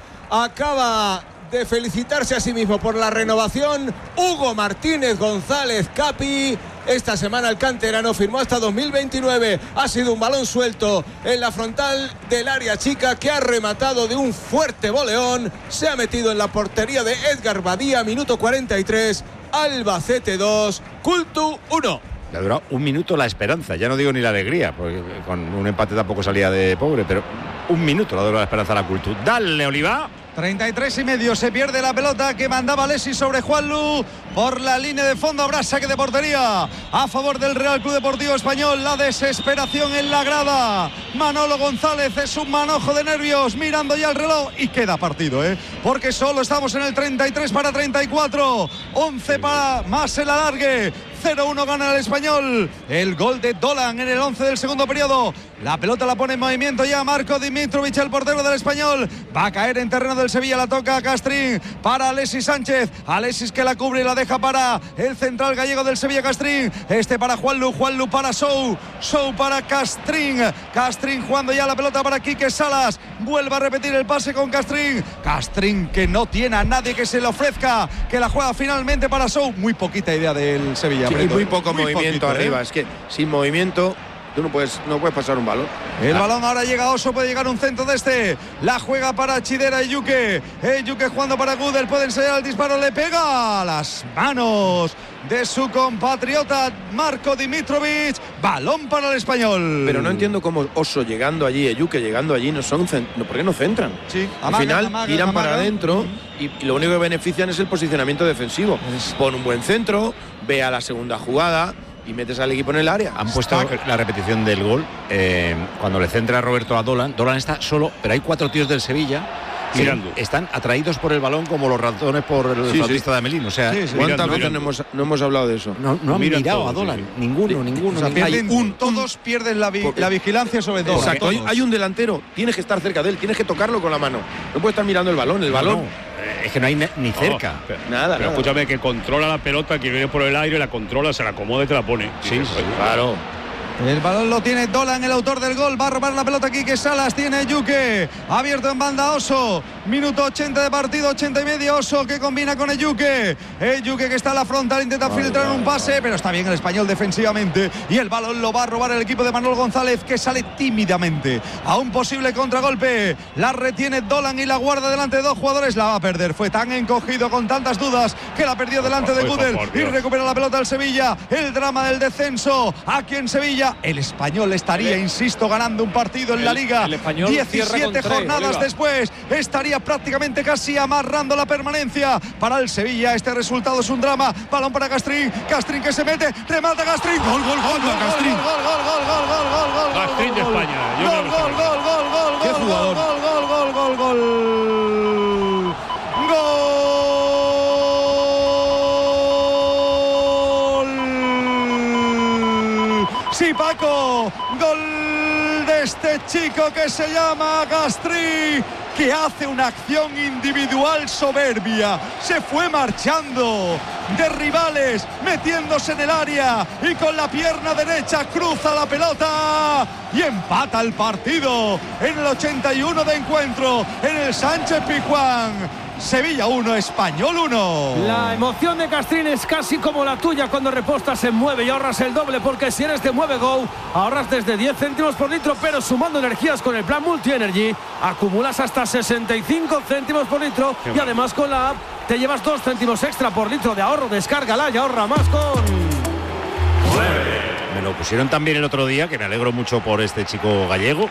Acaba de felicitarse a sí mismo por la renovación Hugo Martínez González Capi. Esta semana el canterano firmó hasta 2029. Ha sido un balón suelto en la frontal del área chica, que ha rematado de un fuerte voleón. Se ha metido en la portería de Edgar Badía. Minuto 43. Albacete 2, Cultu 1. Le ha durado 1 minuto la esperanza, ya no digo ni la alegría, porque con un empate tampoco salía de pobre, pero 1 minuto le ha durado la esperanza a la Cultu. Dale, Oliva. 33 y medio, se pierde la pelota que mandaba Alexis sobre Juanlu por la línea de fondo. Habrá saque de portería a favor del Real Club Deportivo Español. La desesperación en la grada. Manolo González es un manojo de nervios, mirando ya el reloj, y queda partido, porque solo estamos en el 33 para 34, 11 para más el alargue. 0-1 gana el Español. El gol de Dolan en el 11 del segundo periodo. La pelota la pone en movimiento ya Marco Dimitrovic, el portero del Español. Va a caer en terreno del Sevilla. La toca a Castrín para Alexis Sánchez. Alexis, que la cubre y la deja para el central gallego del Sevilla, Castrín. Para Juanlu para Sou para Castrín. Castrín jugando ya la pelota para Quique Salas. Vuelve a repetir el pase con Castrín. Castrín, que no tiene a nadie que se le ofrezca, que la juega finalmente para Sou. Muy poquita idea del Sevilla. Sí, muy poco movimiento arriba. Es que sin movimiento tú no puedes pasar un balón. El balón ahora llega a Oso, puede llegar un centro de este. La juega para Chidera y Yuque. Yuque jugando para Gudel, puede ensayar el disparo, le pega a las manos de su compatriota Marco Dimitrovic. Balón para el Español. Pero no entiendo cómo Oso llegando allí, Yuque llegando allí, ¿por qué no centran? Sí, al final tiran para adentro y lo único que benefician es el posicionamiento defensivo. Pon un buen centro, ve a la segunda jugada y metes al equipo en el área. Han puesto la repetición del gol cuando le centra Roberto a Dolan. Dolan está solo, pero hay 4 tíos del Sevilla mirando. Están atraídos por el balón como los ratones por el flautista de Amelín. O sea, ¿cuántas veces no hemos hablado de eso? No han mirado a Dolan. Ninguno. O sea, todos pierden la vigilancia sobre Dolan. Exacto. Hay un delantero, tienes que estar cerca de él, tienes que tocarlo con la mano. No puedes estar mirando el balón. Es que no hay ni cerca. Pero escúchame, que controla la pelota, que viene por el aire, la controla, se la acomoda y te la pone. Sí, claro. El balón lo tiene Dolan, el autor del gol. Va a robar la pelota aquí, que Salas tiene Yuque. Abierto en banda Oso. Minuto 80 de partido, 80 y medio. Oso, que combina con Yuque. Yuque, que está a la frontal, intenta filtrar un pase, pero está bien el Español defensivamente. Y el balón lo va a robar el equipo de Manuel González, que sale tímidamente a un posible contragolpe. La retiene Dolan y la guarda delante de 2 jugadores. La va a perder. Fue tan encogido, con tantas dudas, que la perdió delante de Gudel. Y recupera la pelota el Sevilla. El drama del descenso aquí en Sevilla. El Español estaría, insisto, ganando un partido en la Liga. 17 jornadas después estaría prácticamente casi amarrando la permanencia. Para el Sevilla este resultado es un drama. Balón para Castrín. Castrín, que se mete, remata Castrín. Gol Castrín. Gol Castrín de España. Gol. ¿Qué jugador? Gol. Sí, Paco, gol de este chico que se llama Castrín, que hace una acción individual soberbia. Se fue marchando de rivales, metiéndose en el área y con la pierna derecha cruza la pelota y empata el partido en el 81 de encuentro en el Sánchez Pizjuán. Sevilla 1, Español 1. La emoción de Castrín es casi como la tuya cuando repostas en Mueve y ahorras el doble, porque si eres de Mueve Go, ahorras desde 10 céntimos por litro, pero sumando energías con el plan Multi Energy, acumulas hasta 65 céntimos por litro. Y además con la app te llevas 2 céntimos extra por litro de ahorro. Descárgala y ahorra más con Mueve. Me lo pusieron también el otro día, que me alegro mucho por este chico gallego.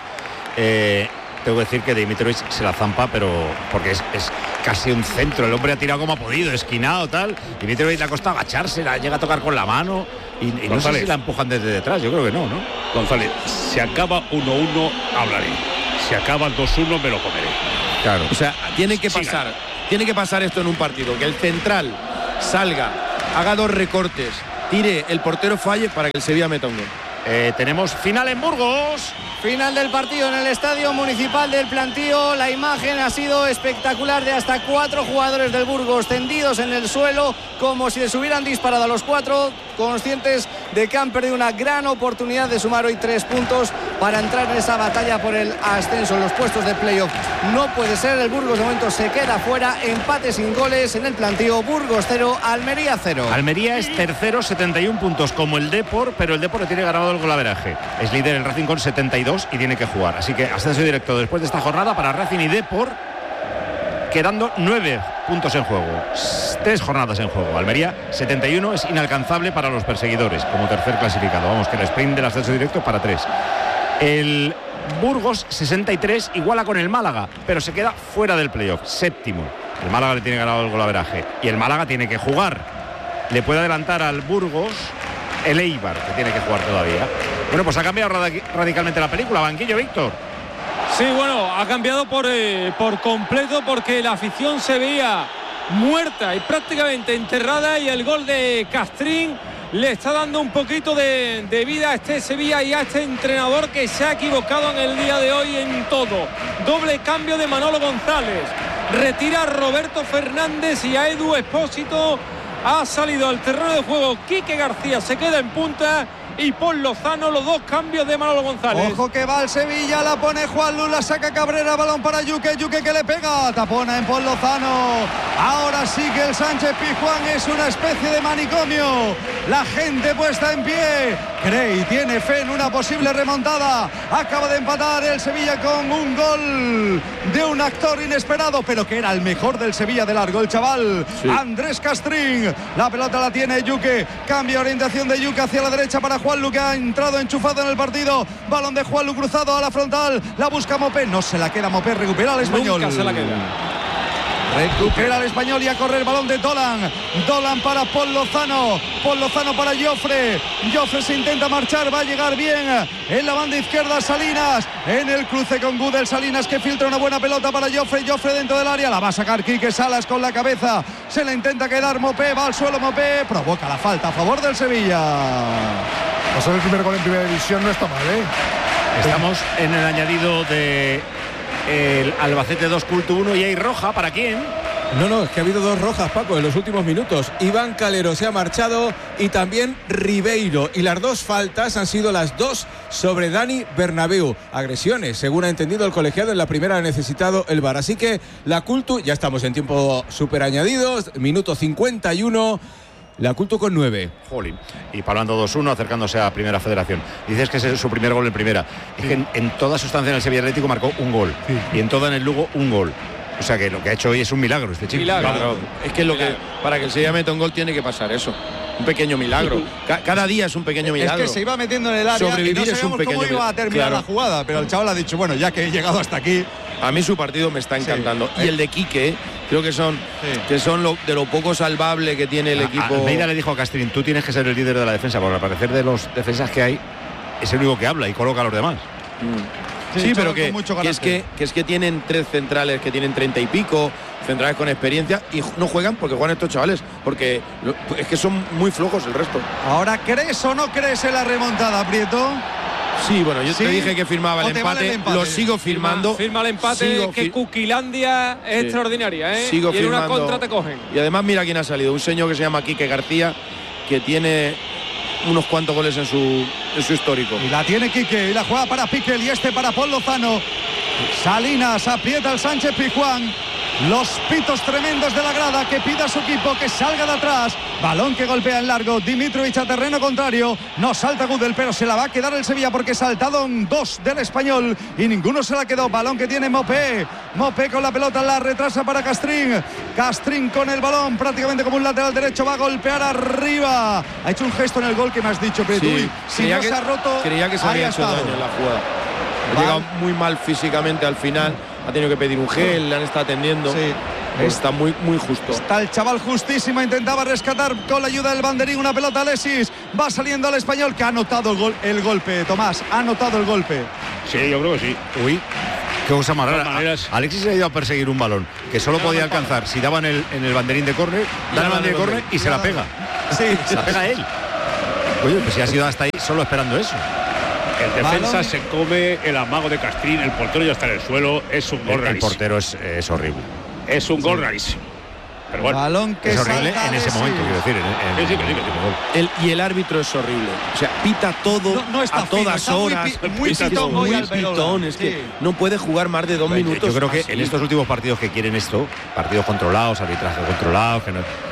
Tengo que decir que Dimitrovic se la zampa, pero porque es casi un centro. El hombre ha tirado como ha podido, esquinado, tal. Dimitrovic le ha costado agacharse, la llega a tocar con la mano. Y no sé si la empujan desde detrás, yo creo que no, ¿no? González, si acaba 1-1, hablaré. Si acaba 2-1, me lo comeré. Claro. O sea, tiene que pasar esto en un partido. Que el central salga, haga 2 recortes, tire, el portero falle para que el Sevilla meta un gol. Tenemos final en Burgos. Final del partido en el Estadio Municipal del Plantío. La imagen ha sido espectacular, de hasta 4 jugadores del Burgos tendidos en el suelo, como si les hubieran disparado a los 4, conscientes de que han perdido una gran oportunidad de sumar hoy 3 puntos para entrar en esa batalla por el ascenso en los puestos de playoff. No puede ser, el Burgos de momento se queda fuera, empate sin goles en el Plantío. Burgos 0, Almería 0. Almería es tercero, 71 puntos como el Depor, pero el Depor le tiene ganado el golaveraje. Es líder el Racing con 72 y tiene que jugar. Así que ascenso directo después de esta jornada para Racing y Depor, quedando 9 puntos en juego. 3 jornadas en juego. Almería 71 es inalcanzable para los perseguidores como tercer clasificado. Vamos, que el sprint del ascenso directo es para 3. El Burgos 63 iguala con el Málaga, pero se queda fuera del playoff, séptimo. El Málaga le tiene ganado el golaveraje y el Málaga tiene que jugar. Le puede adelantar al Burgos el Eibar, que tiene que jugar todavía. Bueno, pues ha cambiado radicalmente la película. Banquillo, Víctor. Sí, bueno, ha cambiado por completo, porque la afición se veía muerta y prácticamente enterrada, y el gol de Castrín le está dando un poquito de vida a este Sevilla y a este entrenador, que se ha equivocado en el día de hoy en todo. Doble cambio de Manolo González, retira a Roberto Fernández y a Edu Expósito. Ha salido al terreno de juego Quique García, se queda en punta, y Paul Lozano, los 2 cambios de Manolo González. Ojo que va el Sevilla, la pone Juanlu, la saca Cabrera, balón para Yuque que le pega, tapona en Paul Lozano. Ahora sí que el Sánchez Pizjuán es una especie de manicomio. La gente puesta en pie, cree y tiene fe en una posible remontada. Acaba de empatar el Sevilla con un gol de un actor inesperado, pero que era el mejor del Sevilla de largo, el chaval Andrés Castrín. La pelota la tiene Yuque, cambia orientación de Yuque hacia la derecha para Juanlu, que ha entrado enchufado en el partido. Balón de Juanlu cruzado a la frontal, la busca Mopé, no se la queda Mopé, recupera al Español. Nunca se la queda. Recupera el Español y a correr el balón de Dolan. Dolan para Paul Lozano. Paul Lozano para Jofre. Jofre se intenta marchar, va a llegar bien en la banda izquierda Salinas. En el cruce con Gudel, Salinas que filtra una buena pelota para Jofre. Jofre dentro del área, la va a sacar Quique Salas con la cabeza. Se la intenta quedar Mopé, va al suelo Mopé. Provoca la falta a favor del Sevilla. Pasar el primer gol en primera división no está mal, ¿eh? Estamos en el añadido de el Albacete 2, Culto 1, y hay roja. ¿Para quién? No, es que ha habido 2 rojas, Paco, en los últimos minutos. Iván Calero se ha marchado y también Ribeiro. Y las 2 faltas han sido las 2 sobre Dani Bernabéu. Agresiones, según ha entendido el colegiado. En la primera ha necesitado el VAR. Así que la Cultu, ya estamos en tiempo súper añadidos, minuto 51. La Cultu con 9. Jolín. Y Palando 2-1, acercándose a Primera Federación. Dices que ese es su primer gol en Primera. Es que en toda su estancia en el Sevilla Atlético marcó un gol. Y en toda en el Lugo un gol. O sea que lo que ha hecho hoy es un milagro este chico. Milagro. Es que para que el Sevilla meta un gol tiene que pasar eso. Un pequeño milagro. Cada día es un pequeño milagro. Es que se iba metiendo en el área. Sobrevivir y no sabíamos es un pequeño cómo iba a terminar la jugada, pero el chaval ha dicho, bueno, ya que he llegado hasta aquí. A mí su partido me está encantando. Y el de Quique, creo que son de lo poco salvable que tiene el equipo. Almeida le dijo a Castrín, tú tienes que ser el líder de la defensa, porque al parecer de los defensas que hay es el único que habla y coloca a los demás. Sí, pero que es que tienen 3 centrales que tienen 30 y pico, centrales con experiencia, y no juegan porque juegan estos chavales, porque es que son muy flojos el resto. Ahora, ¿crees o no crees en la remontada, Prieto? Sí, bueno, yo te dije que firmaba el empate, lo sigo firmando. Firma el empate, que Cuquilandia es extraordinaria, ¿eh? Sigo y en firmando. una contra te cogen. Y además mira quién ha salido, un señor que se llama Quique García, que tiene unos cuantos goles en su histórico. Y la tiene Quique, y la juega para Piquel, y para Paul Lozano. Salinas aprieta al Sánchez Pizjuán. los pitos tremendos de la grada, que pida a su equipo que salga de atrás. Balón que golpea en largo, Dimitrovic a terreno contrario, no salta Gudel, pero se la va a quedar el Sevilla porque saltaron dos del Español y ninguno se la quedó. Balón que tiene Mopé con la pelota, la retrasa para Castrín con el balón prácticamente como un lateral derecho, va a golpear arriba. Ha hecho un gesto en el gol que me has dicho, pero si no se ha roto, creía que se había hecho daño en la jugada. Ha llegado muy mal físicamente al final, ha tenido que pedir un gel, le han estado atendiendo. Sí. Está muy justo. Está el chaval justísimo, intentaba rescatar con la ayuda del banderín una pelota. Alexis va saliendo al Español, que ha anotado el golpe. Tomás, ha anotado el golpe. Sí, yo creo que sí. Uy, qué cosa más rara. Alexis se ha ido a perseguir un balón que solo podía alcanzar si daba en el banderín de córner, da el banderín de córner y se la pega. Sí, se la pega él. Oye, pues si ha sido hasta ahí solo esperando eso. El defensa se come el amago de Castrín, el portero ya está en el suelo, es un gol rarísimo. El portero es horrible. Es un gol rarísimo. Pero bueno, balón que es horrible en ese momento, quiero decir. Y el árbitro es horrible. O sea, pita todo no está a todas horas. Muy pitón. Es que no puede jugar más de 2 minutos. Yo creo que en estos últimos partidos que quieren esto, partidos controlados, arbitraje controlado,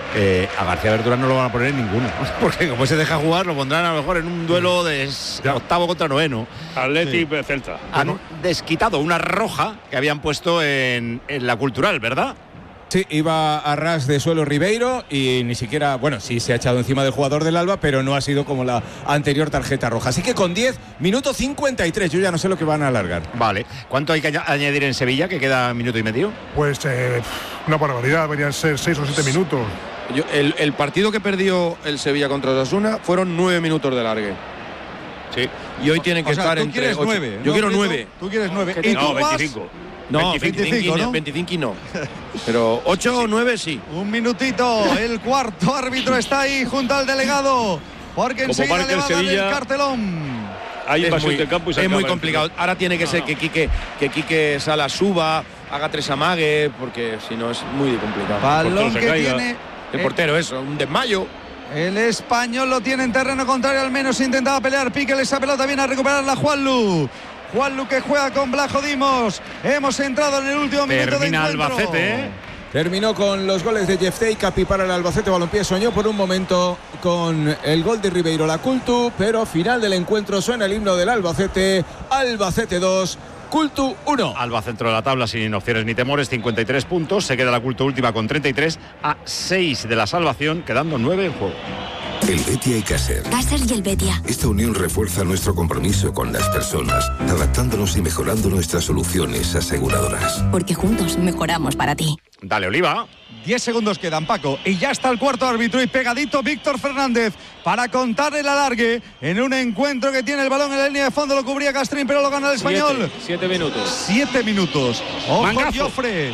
a García Verdurán no lo van a poner en ninguno. Porque como se deja jugar, lo pondrán a lo mejor en un duelo de octavo contra noveno. Atlético Celta. Han desquitado una roja que habían puesto en la Cultural, ¿verdad? Sí, iba a ras de suelo Ribeiro y ni siquiera, bueno, sí se ha echado encima del jugador del Alba, pero no ha sido como la anterior tarjeta roja. Así que con 10, minuto 53, yo ya no sé lo que van a alargar. Vale. ¿Cuánto hay que añadir en Sevilla, que queda minuto y medio? Pues una barbaridad, deberían ser 6 o 7 minutos. El partido que perdió el Sevilla contra Osasuna fueron 9 minutos de largue. Sí. Y hoy tienen que estar entre 9. Yo quiero 9. Tú quieres 9. ¿Y no, 25. No, 25 ¿no? 25 no. Pero 8 o 9 sí. Un minutito, el cuarto árbitro está ahí junto al delegado, porque enseguida le va a dar el cartelón. Hay invasión de campo y se es muy complicado. Ahora tiene que ser que Quique Sala suba, haga 3 amagues, porque si no es muy complicado. Balón que tiene el portero, eso, un desmayo. El Español lo tiene en terreno contrario, al menos intentaba pelear. Piquel esa pelota, viene a recuperarla Juanlu que juega con Blajo Dimos. Hemos entrado en el último minuto de encuentro. Albacete, Terminó con los goles de Jeftei, Capi para el Albacete Balompié. Soñó por un momento con el gol de Ribeiro Lacultu, pero final del encuentro suena el himno del Albacete. Albacete 2, Cultu 1. Alba centro de la tabla sin opciones ni temores, 53 puntos. Se queda la Cultu última con 33, a 6 de la salvación, quedando 9 en juego. El Betia y Caser. Caser y el Betia. Esta unión refuerza nuestro compromiso con las personas, adaptándonos y mejorando nuestras soluciones aseguradoras. Porque juntos mejoramos para ti. Dale, Oliva. 10 segundos quedan, Paco, y ya está el cuarto árbitro y pegadito Víctor Fernández para contar el alargue en un encuentro que tiene el balón en la línea de fondo. Lo cubría Castrín, pero lo gana el Español. 7 minutos. 7 minutos. Ojo, Jofre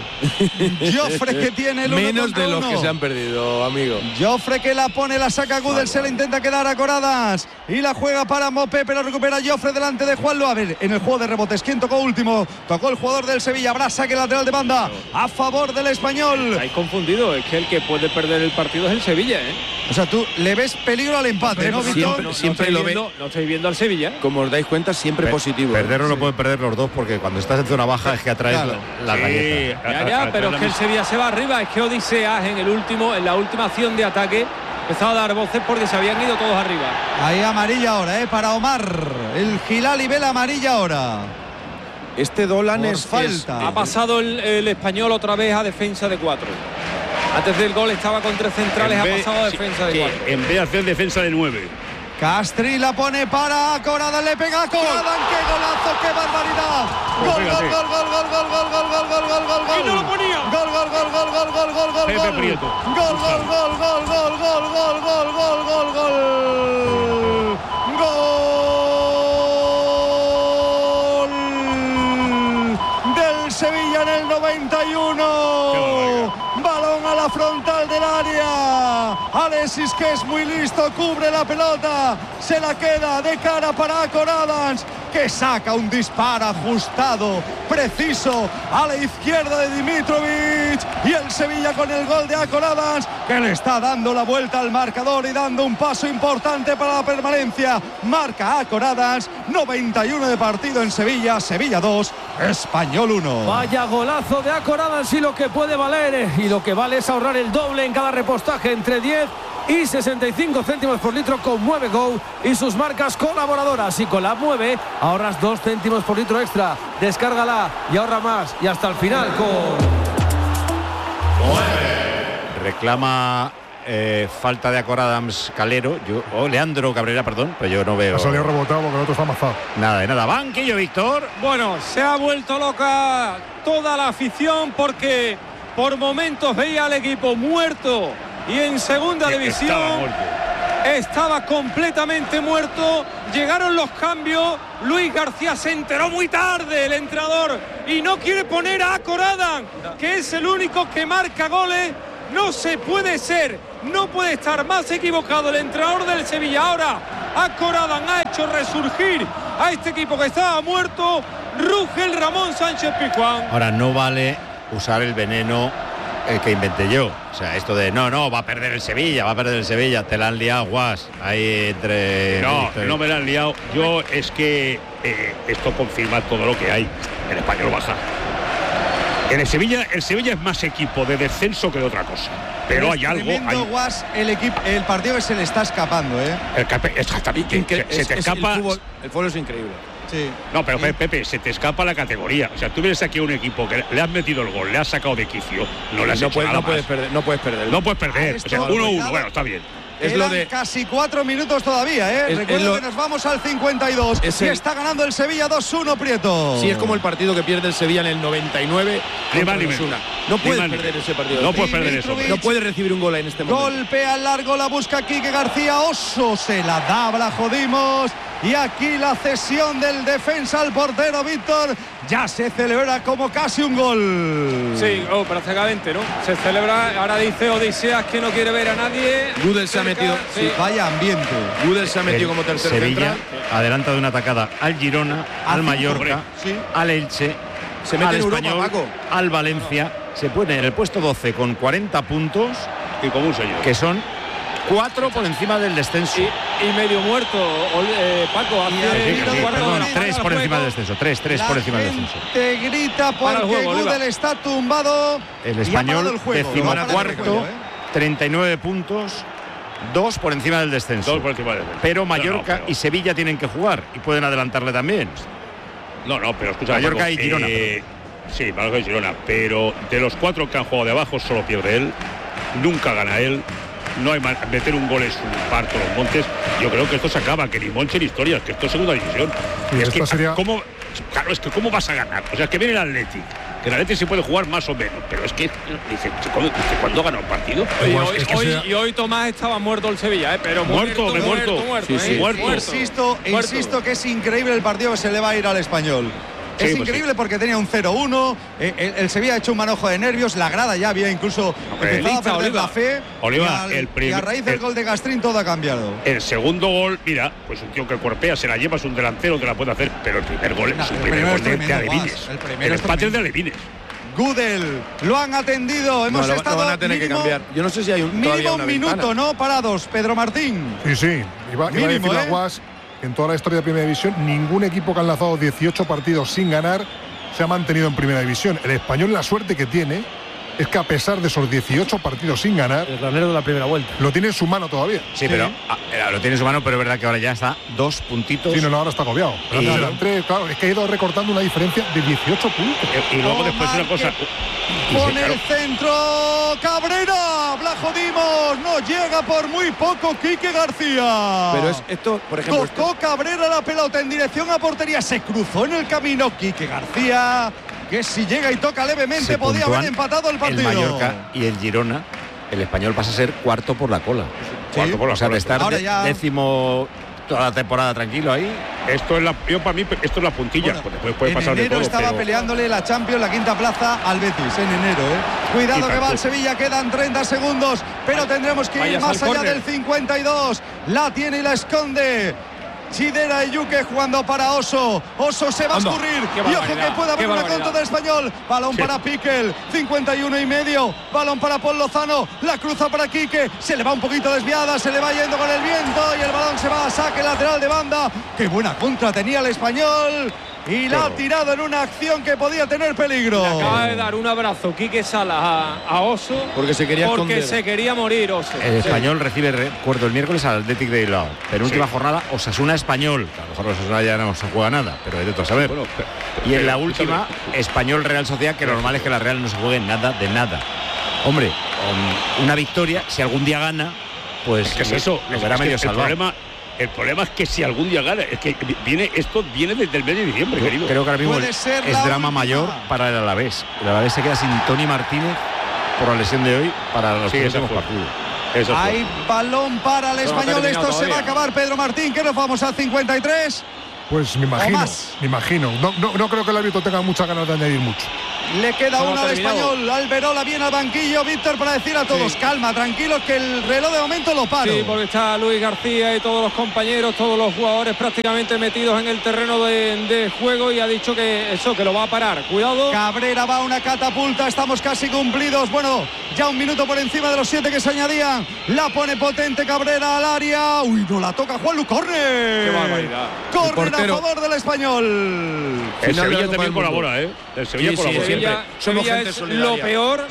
que tiene el 1 menos contra de los 1. que se han perdido, amigo. Jofre que la pone, la saca Gudel, se la intenta quedar a Coradas y la juega para Mopé, pero recupera Jofre delante de Juanlu. A ver, en el juego de rebotes, ¿quién tocó último? Tocó el jugador del Sevilla. Habrá saque lateral de banda a favor del Español. Hay confundido, es que el que puede perder el partido es el Sevilla, ¿eh? O sea, tú le ves peligro al empate, ¿no, Víctor? Siempre lo ve. No estoy viendo al Sevilla. Como os dais cuenta, siempre positivo. Perderlo lo pueden perder los dos, porque cuando estás en zona baja es que atraes la galleta. Ya, pero es que el Sevilla se va arriba. Es que Odiseas en la última acción de ataque empezó a dar voces porque se habían ido todos arriba. Ahí amarilla ahora, para Omar. El Gilali ve la amarilla ahora. Este Dolan es falta. Ha pasado el Español otra vez a defensa de 4. Antes del gol estaba con 3 centrales, ha pasado a defensa de 4. En vez de hacer defensa de 9. Castri la pone para Corada, le pega a Corada. ¡Qué golazo, qué barbaridad! Gol. ¡Y no lo ponía! Gol. Pepe Prieto. Gol. Del Sevilla en el 91. Balón a la frontal del área. Alexis, que es muy listo, cubre la pelota, se la queda de cara para Coradas, que saca un disparo ajustado, preciso, a la izquierda de Dimitrovic, y el Sevilla con el gol de Akor Adams, que le está dando la vuelta al marcador y dando un paso importante para la permanencia. Marca Akor Adams, 91 de partido en Sevilla, Sevilla 2, Español 1. Vaya golazo de Akor Adams, y lo que puede valer, y lo que vale es ahorrar el doble en cada repostaje, entre 10 y 65 céntimos por litro con Mueve Go y sus marcas colaboradoras. Y con la Mueve ahorras 2 céntimos por litro extra. Descárgala y ahorra más. Y hasta el final con reclama falta de Akor Adams Calero, Leandro Cabrera, perdón, pero yo no veo. Ha salido rebotado porque el otro está amazado. Nada de nada. Banquillo, Víctor. Bueno, se ha vuelto loca toda la afición porque por momentos veía al equipo muerto, y en segunda división estaba completamente muerto. Llegaron los cambios. Luis García se enteró muy tarde, el entrenador, y no quiere poner a Akor Adams, que es el único que marca goles. No se puede ser, no puede estar más equivocado el entrenador del Sevilla. Ahora Akor Adams ha hecho resurgir a este equipo que estaba muerto. Ruge el Ramón Sánchez Pizjuán. Ahora no vale usar el veneno que inventé yo. O sea, esto de no, va a perder el Sevilla, te la han liado, Guas, ahí entre... No me la han liado. Yo es que esto confirma todo lo que hay. El Español baja. En el Sevilla es más equipo de descenso que de otra cosa. Pero hay algo. Guas, el partido que se le está escapando, Exactamente. Se te escapa. El fútbol es increíble. Sí. No, pero Pepe, se te escapa la categoría. O sea, tú vienes aquí a un equipo que le has metido el gol, le has sacado de quicio, no le has hecho nada más. No puedes perder. No puedes perder. O sea, 1-1, bueno, está bien. Es lo de casi 4 minutos todavía, Recuerdo que nos vamos al 52 y está ganando el Sevilla 2-1, Prieto. Sí, es como el partido que pierde el Sevilla en el 99. No puedes perder ese partido. No puedes perder eso. No puedes recibir un gol en este momento. Golpea al largo, la busca Quique García. Oso se la da, la jodimos. Y aquí la cesión del defensa al portero Víctor. Ya se celebra como casi un gol. Sí, prácticamente, ¿no? Se celebra, ahora dice Odiseas que no quiere ver a nadie. Gudel se ha metido. Sí, vaya ambiente. Gudel se ha metido como tercer Sevilla adelanta de una atacada al Girona, al Mallorca, al Elche, se mete al en Español, Europa, Paco. al Valencia. Se pone en el puesto 12 con 40 puntos. Y como un señor. Que son 4 por encima del descenso. Y medio muerto, Paco. 3 por encima del descenso. 3 por encima del descenso. Te grita porque Gudel está tumbado. El Español, 14º, 39 puntos. 2 por encima del descenso. 2 por encima del descenso. Pero Mallorca y Sevilla tienen que jugar y pueden adelantarle también. No, pero escucha. Mallorca y Girona. Sí, Mallorca y Girona. Pero de los 4 que han jugado de abajo, solo pierde él. Nunca gana él. No hay más, meter un gol es un parto los montes. Yo creo que esto se acaba, que ni Monche ni historias, que esto es segunda división. Es que ¿cómo vas a ganar? O sea, que viene el Athletic, que el Athletic se puede jugar más o menos, pero es que dice, ¿cuándo gana un partido? Hoy Tomás estaba muerto el Sevilla, pero muerto. Insisto que es increíble el partido que se le va a ir al Español. Es increíble porque tenía un 0-1, el Sevilla ha hecho un manojo de nervios, la grada ya había incluso empezado a perder la fe. Y a raíz del gol de Gastrín todo ha cambiado. El segundo gol, mira, pues un tío que cuerpea, se la lleva, es un delantero que la puede hacer, pero el primer gol es un primer gol de Alevines. El empate es de Alevines. Gudel, lo han atendido, hemos estado lo van a tener que cambiar. Yo no sé si hay mínimo un minuto, ¿no? Parados, Pedro Martín. Sí, iba a decir a Guas. En toda la historia de Primera División, ningún equipo que ha lanzado 18 partidos sin ganar se ha mantenido en Primera División. El Español, la suerte que tiene es que a pesar de esos 18 partidos sin ganar, el granero de la primera vuelta lo tiene en su mano todavía. Sí, pero lo tiene en su mano, pero es verdad que ahora ya está 2 puntitos. Sí, ahora está agobiado. Claro, es que ha ido recortando una diferencia de 18 puntos. Y luego después una cosa. Con el centro, Cabrera, la jodimos, no llega por muy poco Quique García. Pero es esto, por ejemplo. Tocó Cabrera la pelota en dirección a portería, se cruzó en el camino Quique García, que si llega y toca levemente podía haber empatado el partido. El Mallorca y el Girona, el Español pasa a ser cuarto por la cola. Cuarto por la cola. De estar décimo toda la temporada tranquilo ahí. Para mí esto es la puntilla. Puede pasar de todo. Estaba peleándole la Champions, la quinta plaza al Betis en enero. Cuidado que va el Sevilla, quedan 30 segundos, pero tendremos que ir más allá del 52. La tiene y la esconde Chidera y Yuque jugando para Oso. Oso se va a escurrir. Y ojo que puede haber una contra del Español. Balón para Piquel. 51,5. Balón para Paul Lozano. La cruza para Quique. Se le va un poquito desviada. Se le va yendo con el viento. Y el balón se va a saque lateral de banda. Qué buena contra tenía el Español. Y la ha tirado en una acción que podía tener peligro. Le acaba de dar un abrazo Quique Salas a Oso. Porque se quería morir Oso. El Español recibe, recuerdo, el miércoles al Athletic de Bilbao. Penúltima jornada, Osasuna Español. A lo mejor Osasuna ya no se juega nada, pero hay de todo a saber. Bueno, y en la última, Español Real Sociedad, que lo normal es que la Real no se juegue nada de nada. Hombre, con una victoria, si algún día gana, pues ¿qué es eso? Lo verá medio salvado. El problema es que si algún día gana, es que esto viene desde el mes de diciembre, querido. Creo que ahora mismo es drama mayor para el Alavés. El Alavés se queda sin Toni Martínez por la lesión de hoy para los próximos partidos. Hay balón para el Español. Esto se va a acabar, Pedro Martín. ¿Qué nos vamos al 53? Pues me imagino. No creo que el árbitro tenga muchas ganas de añadir mucho. Le queda uno al Español. Alberola viene al banquillo. Víctor, para decir a todos, calma, tranquilos, que el reloj de momento lo paro. Sí, porque está Luis García y todos los compañeros, todos los jugadores prácticamente metidos en el terreno de juego, y ha dicho que lo va a parar. Cuidado. Cabrera va a una catapulta. Estamos casi cumplidos. Bueno, ya un minuto por encima de los 7 que se añadían. La pone potente Cabrera al área. Uy, no la toca Juanlu. ¡Córner! ¡Qué barbaridad! ¡Córner a favor del Español! El Sevilla también colabora, ¿eh? El Sevilla colabora. Sevilla es lo peor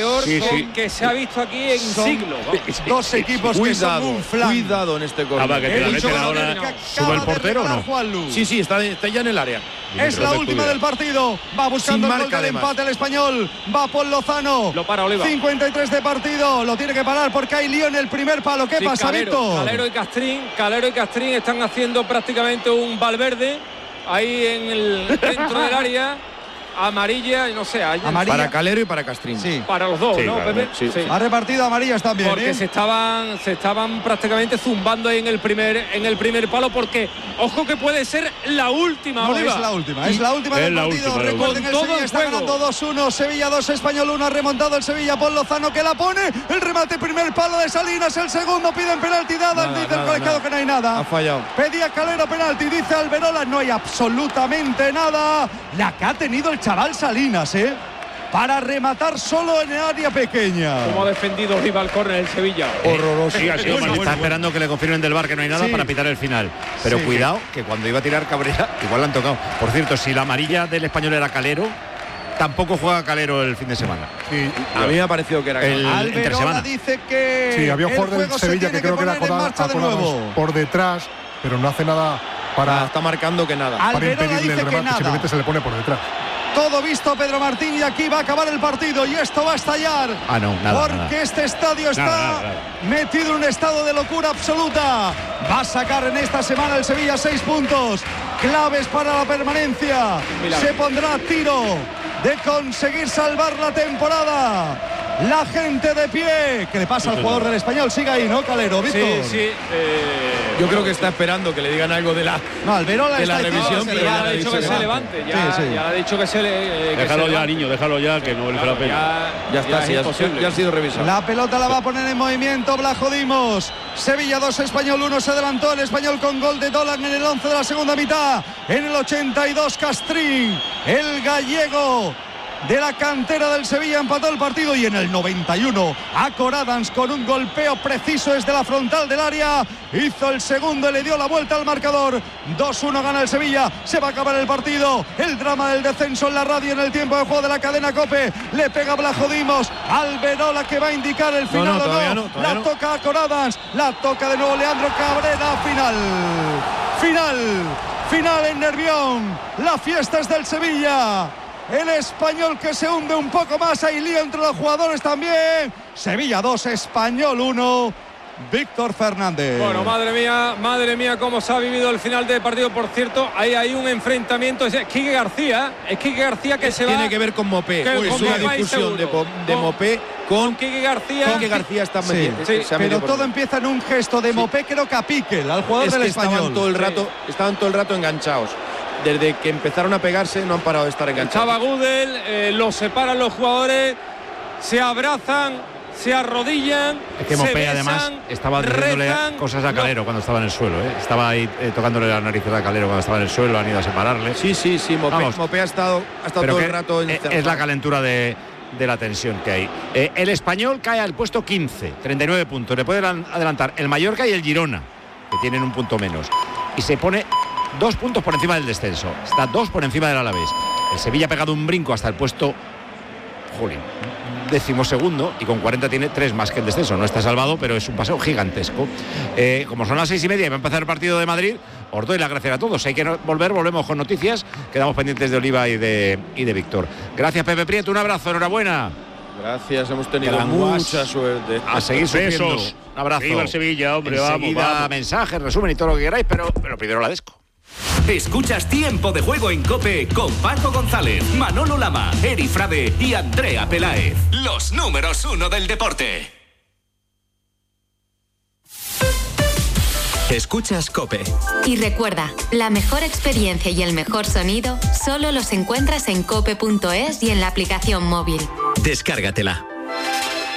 que se ha visto aquí en siglos. Dos equipos que son un flan. Cuidado en este corner. Que te la meten ahora. ¿Sube el portero o no? Sí, está ya en el área. Es la última del partido. Va buscando el gol del empate el Español. Va Paul Lozano. Lo para Oliva. 53 de partido. Lo tiene que parar porque hay lío en el primer palo. ¿Qué pasa, Víctor? Calero y Castrín están haciendo prácticamente un Valverde ahí dentro del área. Amarilla, no sé. Amarilla. Para Calero y para Castrín. Sí. Para los dos, ¿no, Pepe? Sí. Ha repartido amarillas también. Porque se estaban prácticamente zumbando ahí en el primer palo, porque ojo que puede ser la última, no, Oliva. Es la última del partido. Recuerden, el Sevilla está ganando 2-1. Sevilla 2, Español 1. Ha remontado el Sevilla. Paul Lozano que la pone. El remate, primer palo de Salinas. El segundo piden penalti dada. Dice el colegiado que no hay nada. Ha fallado. Pedía Calero penalti. Dice Alberola. No hay absolutamente nada. La que ha tenido el chaval Salinas, para rematar solo en el área pequeña. Como ha defendido Oliva el córner el Sevilla. Horroroso. Está esperando que le confirmen del VAR que no hay nada para pitar el final. Pero cuidado, que cuando iba a tirar Cabrera, igual le han tocado. Por cierto, si la amarilla del Español era Calero, tampoco juega Calero el fin de semana. Sí, a mí me ha parecido que era Alberola dice que sí, había un jugador del Sevilla que creo que era por detrás, pero no hace nada para. Está marcando que nada. Para impedirle el remate, simplemente se le pone por detrás. Todo visto, Pedro Martín, y aquí va a acabar el partido y esto va a estallar. Porque este estadio está metido en un estado de locura absoluta. Va a sacar en esta semana el Sevilla 6 puntos claves para la permanencia. Se pondrá a tiro de conseguir salvar la temporada. La gente de pie. ¿Qué le pasa al jugador del Español? Sigue ahí, ¿no, Calero? ¿Víctor? Sí. Yo creo que está esperando que le digan algo de la revisión. Pero ya ha dicho que se levante. Ya ha dicho que se le. Déjalo ya, niño, déjalo ya, que no merece la pena. Ya ha sido revisado. La pelota la va a poner en movimiento Blajo Dimos. Sevilla 2, Español 1. Se adelantó el Español con gol de Dolan en el 11 de la segunda mitad. En el 82, Castrín, el gallego de la cantera del Sevilla, empató el partido, y en el 91 Acor Adams con un golpeo preciso desde la frontal del área hizo el segundo y le dio la vuelta al marcador. 2-1 gana el Sevilla. Se va a acabar el partido. El drama del descenso en la radio en el tiempo de juego de la cadena COPE. Le pega Blajo Dimos. Alberola que va a indicar el final la toca Acor Adams. La toca de nuevo Leandro Cabrera. Final en Nervión. La fiesta es del Sevilla. El Español que se hunde un poco más. Hay lío entre los jugadores también. Sevilla 2, Español 1. Víctor Fernández. Bueno, madre mía, cómo se ha vivido el final del partido. Por cierto, ahí hay un enfrentamiento. Es Quique García que se va. Tiene que ver con Mopé. Es una discusión de Mopé con Quique García. Quique García está metiendo. Pero todo empieza en un gesto de Mopé, creo que a Piquel, al jugador del Español. Estaban todo el rato enganchados. Desde que empezaron a pegarse no han parado de estar enganchados. Estaba Gudel, los separan los jugadores, se abrazan, se arrodillan. Es que Mopé además estaba diciéndole cosas a Calero cuando estaba en el suelo. Estaba ahí tocándole la nariz a Calero cuando estaba en el suelo, han ido a separarle. Sí, Mopé ha estado todo el rato encerrado. Es la calentura de la tensión que hay. El Español cae al puesto 15, 39 puntos. Le puede adelantar el Mallorca y el Girona, que tienen un punto menos. Y se pone 2 puntos por encima del descenso. Está 2 por encima del Alavés. El Sevilla ha pegado un brinco hasta el puesto 12º y con 40 tiene 3 más que el descenso. No está salvado, pero es un paseo gigantesco. Como son las 6:30 y va a empezar el partido de Madrid, os doy las gracias a todos. Hay que volvemos con noticias. Quedamos pendientes de Oliva y de Víctor. Gracias, Pepe Prieto. Un abrazo, enhorabuena. Gracias, hemos tenido mucha suerte. A seguir sufriendo. Un abrazo. Viva el Sevilla, hombre, vamos. Mensajes, resumen y todo lo que queráis, pero primero la Desco. Escuchas Tiempo de Juego en COPE con Paco González, Manolo Lama, Eri Frade y Andrea Peláez. Los números 1 del deporte. Escuchas COPE. Y recuerda, la mejor experiencia y el mejor sonido solo los encuentras en cope.es y en la aplicación móvil. Descárgatela.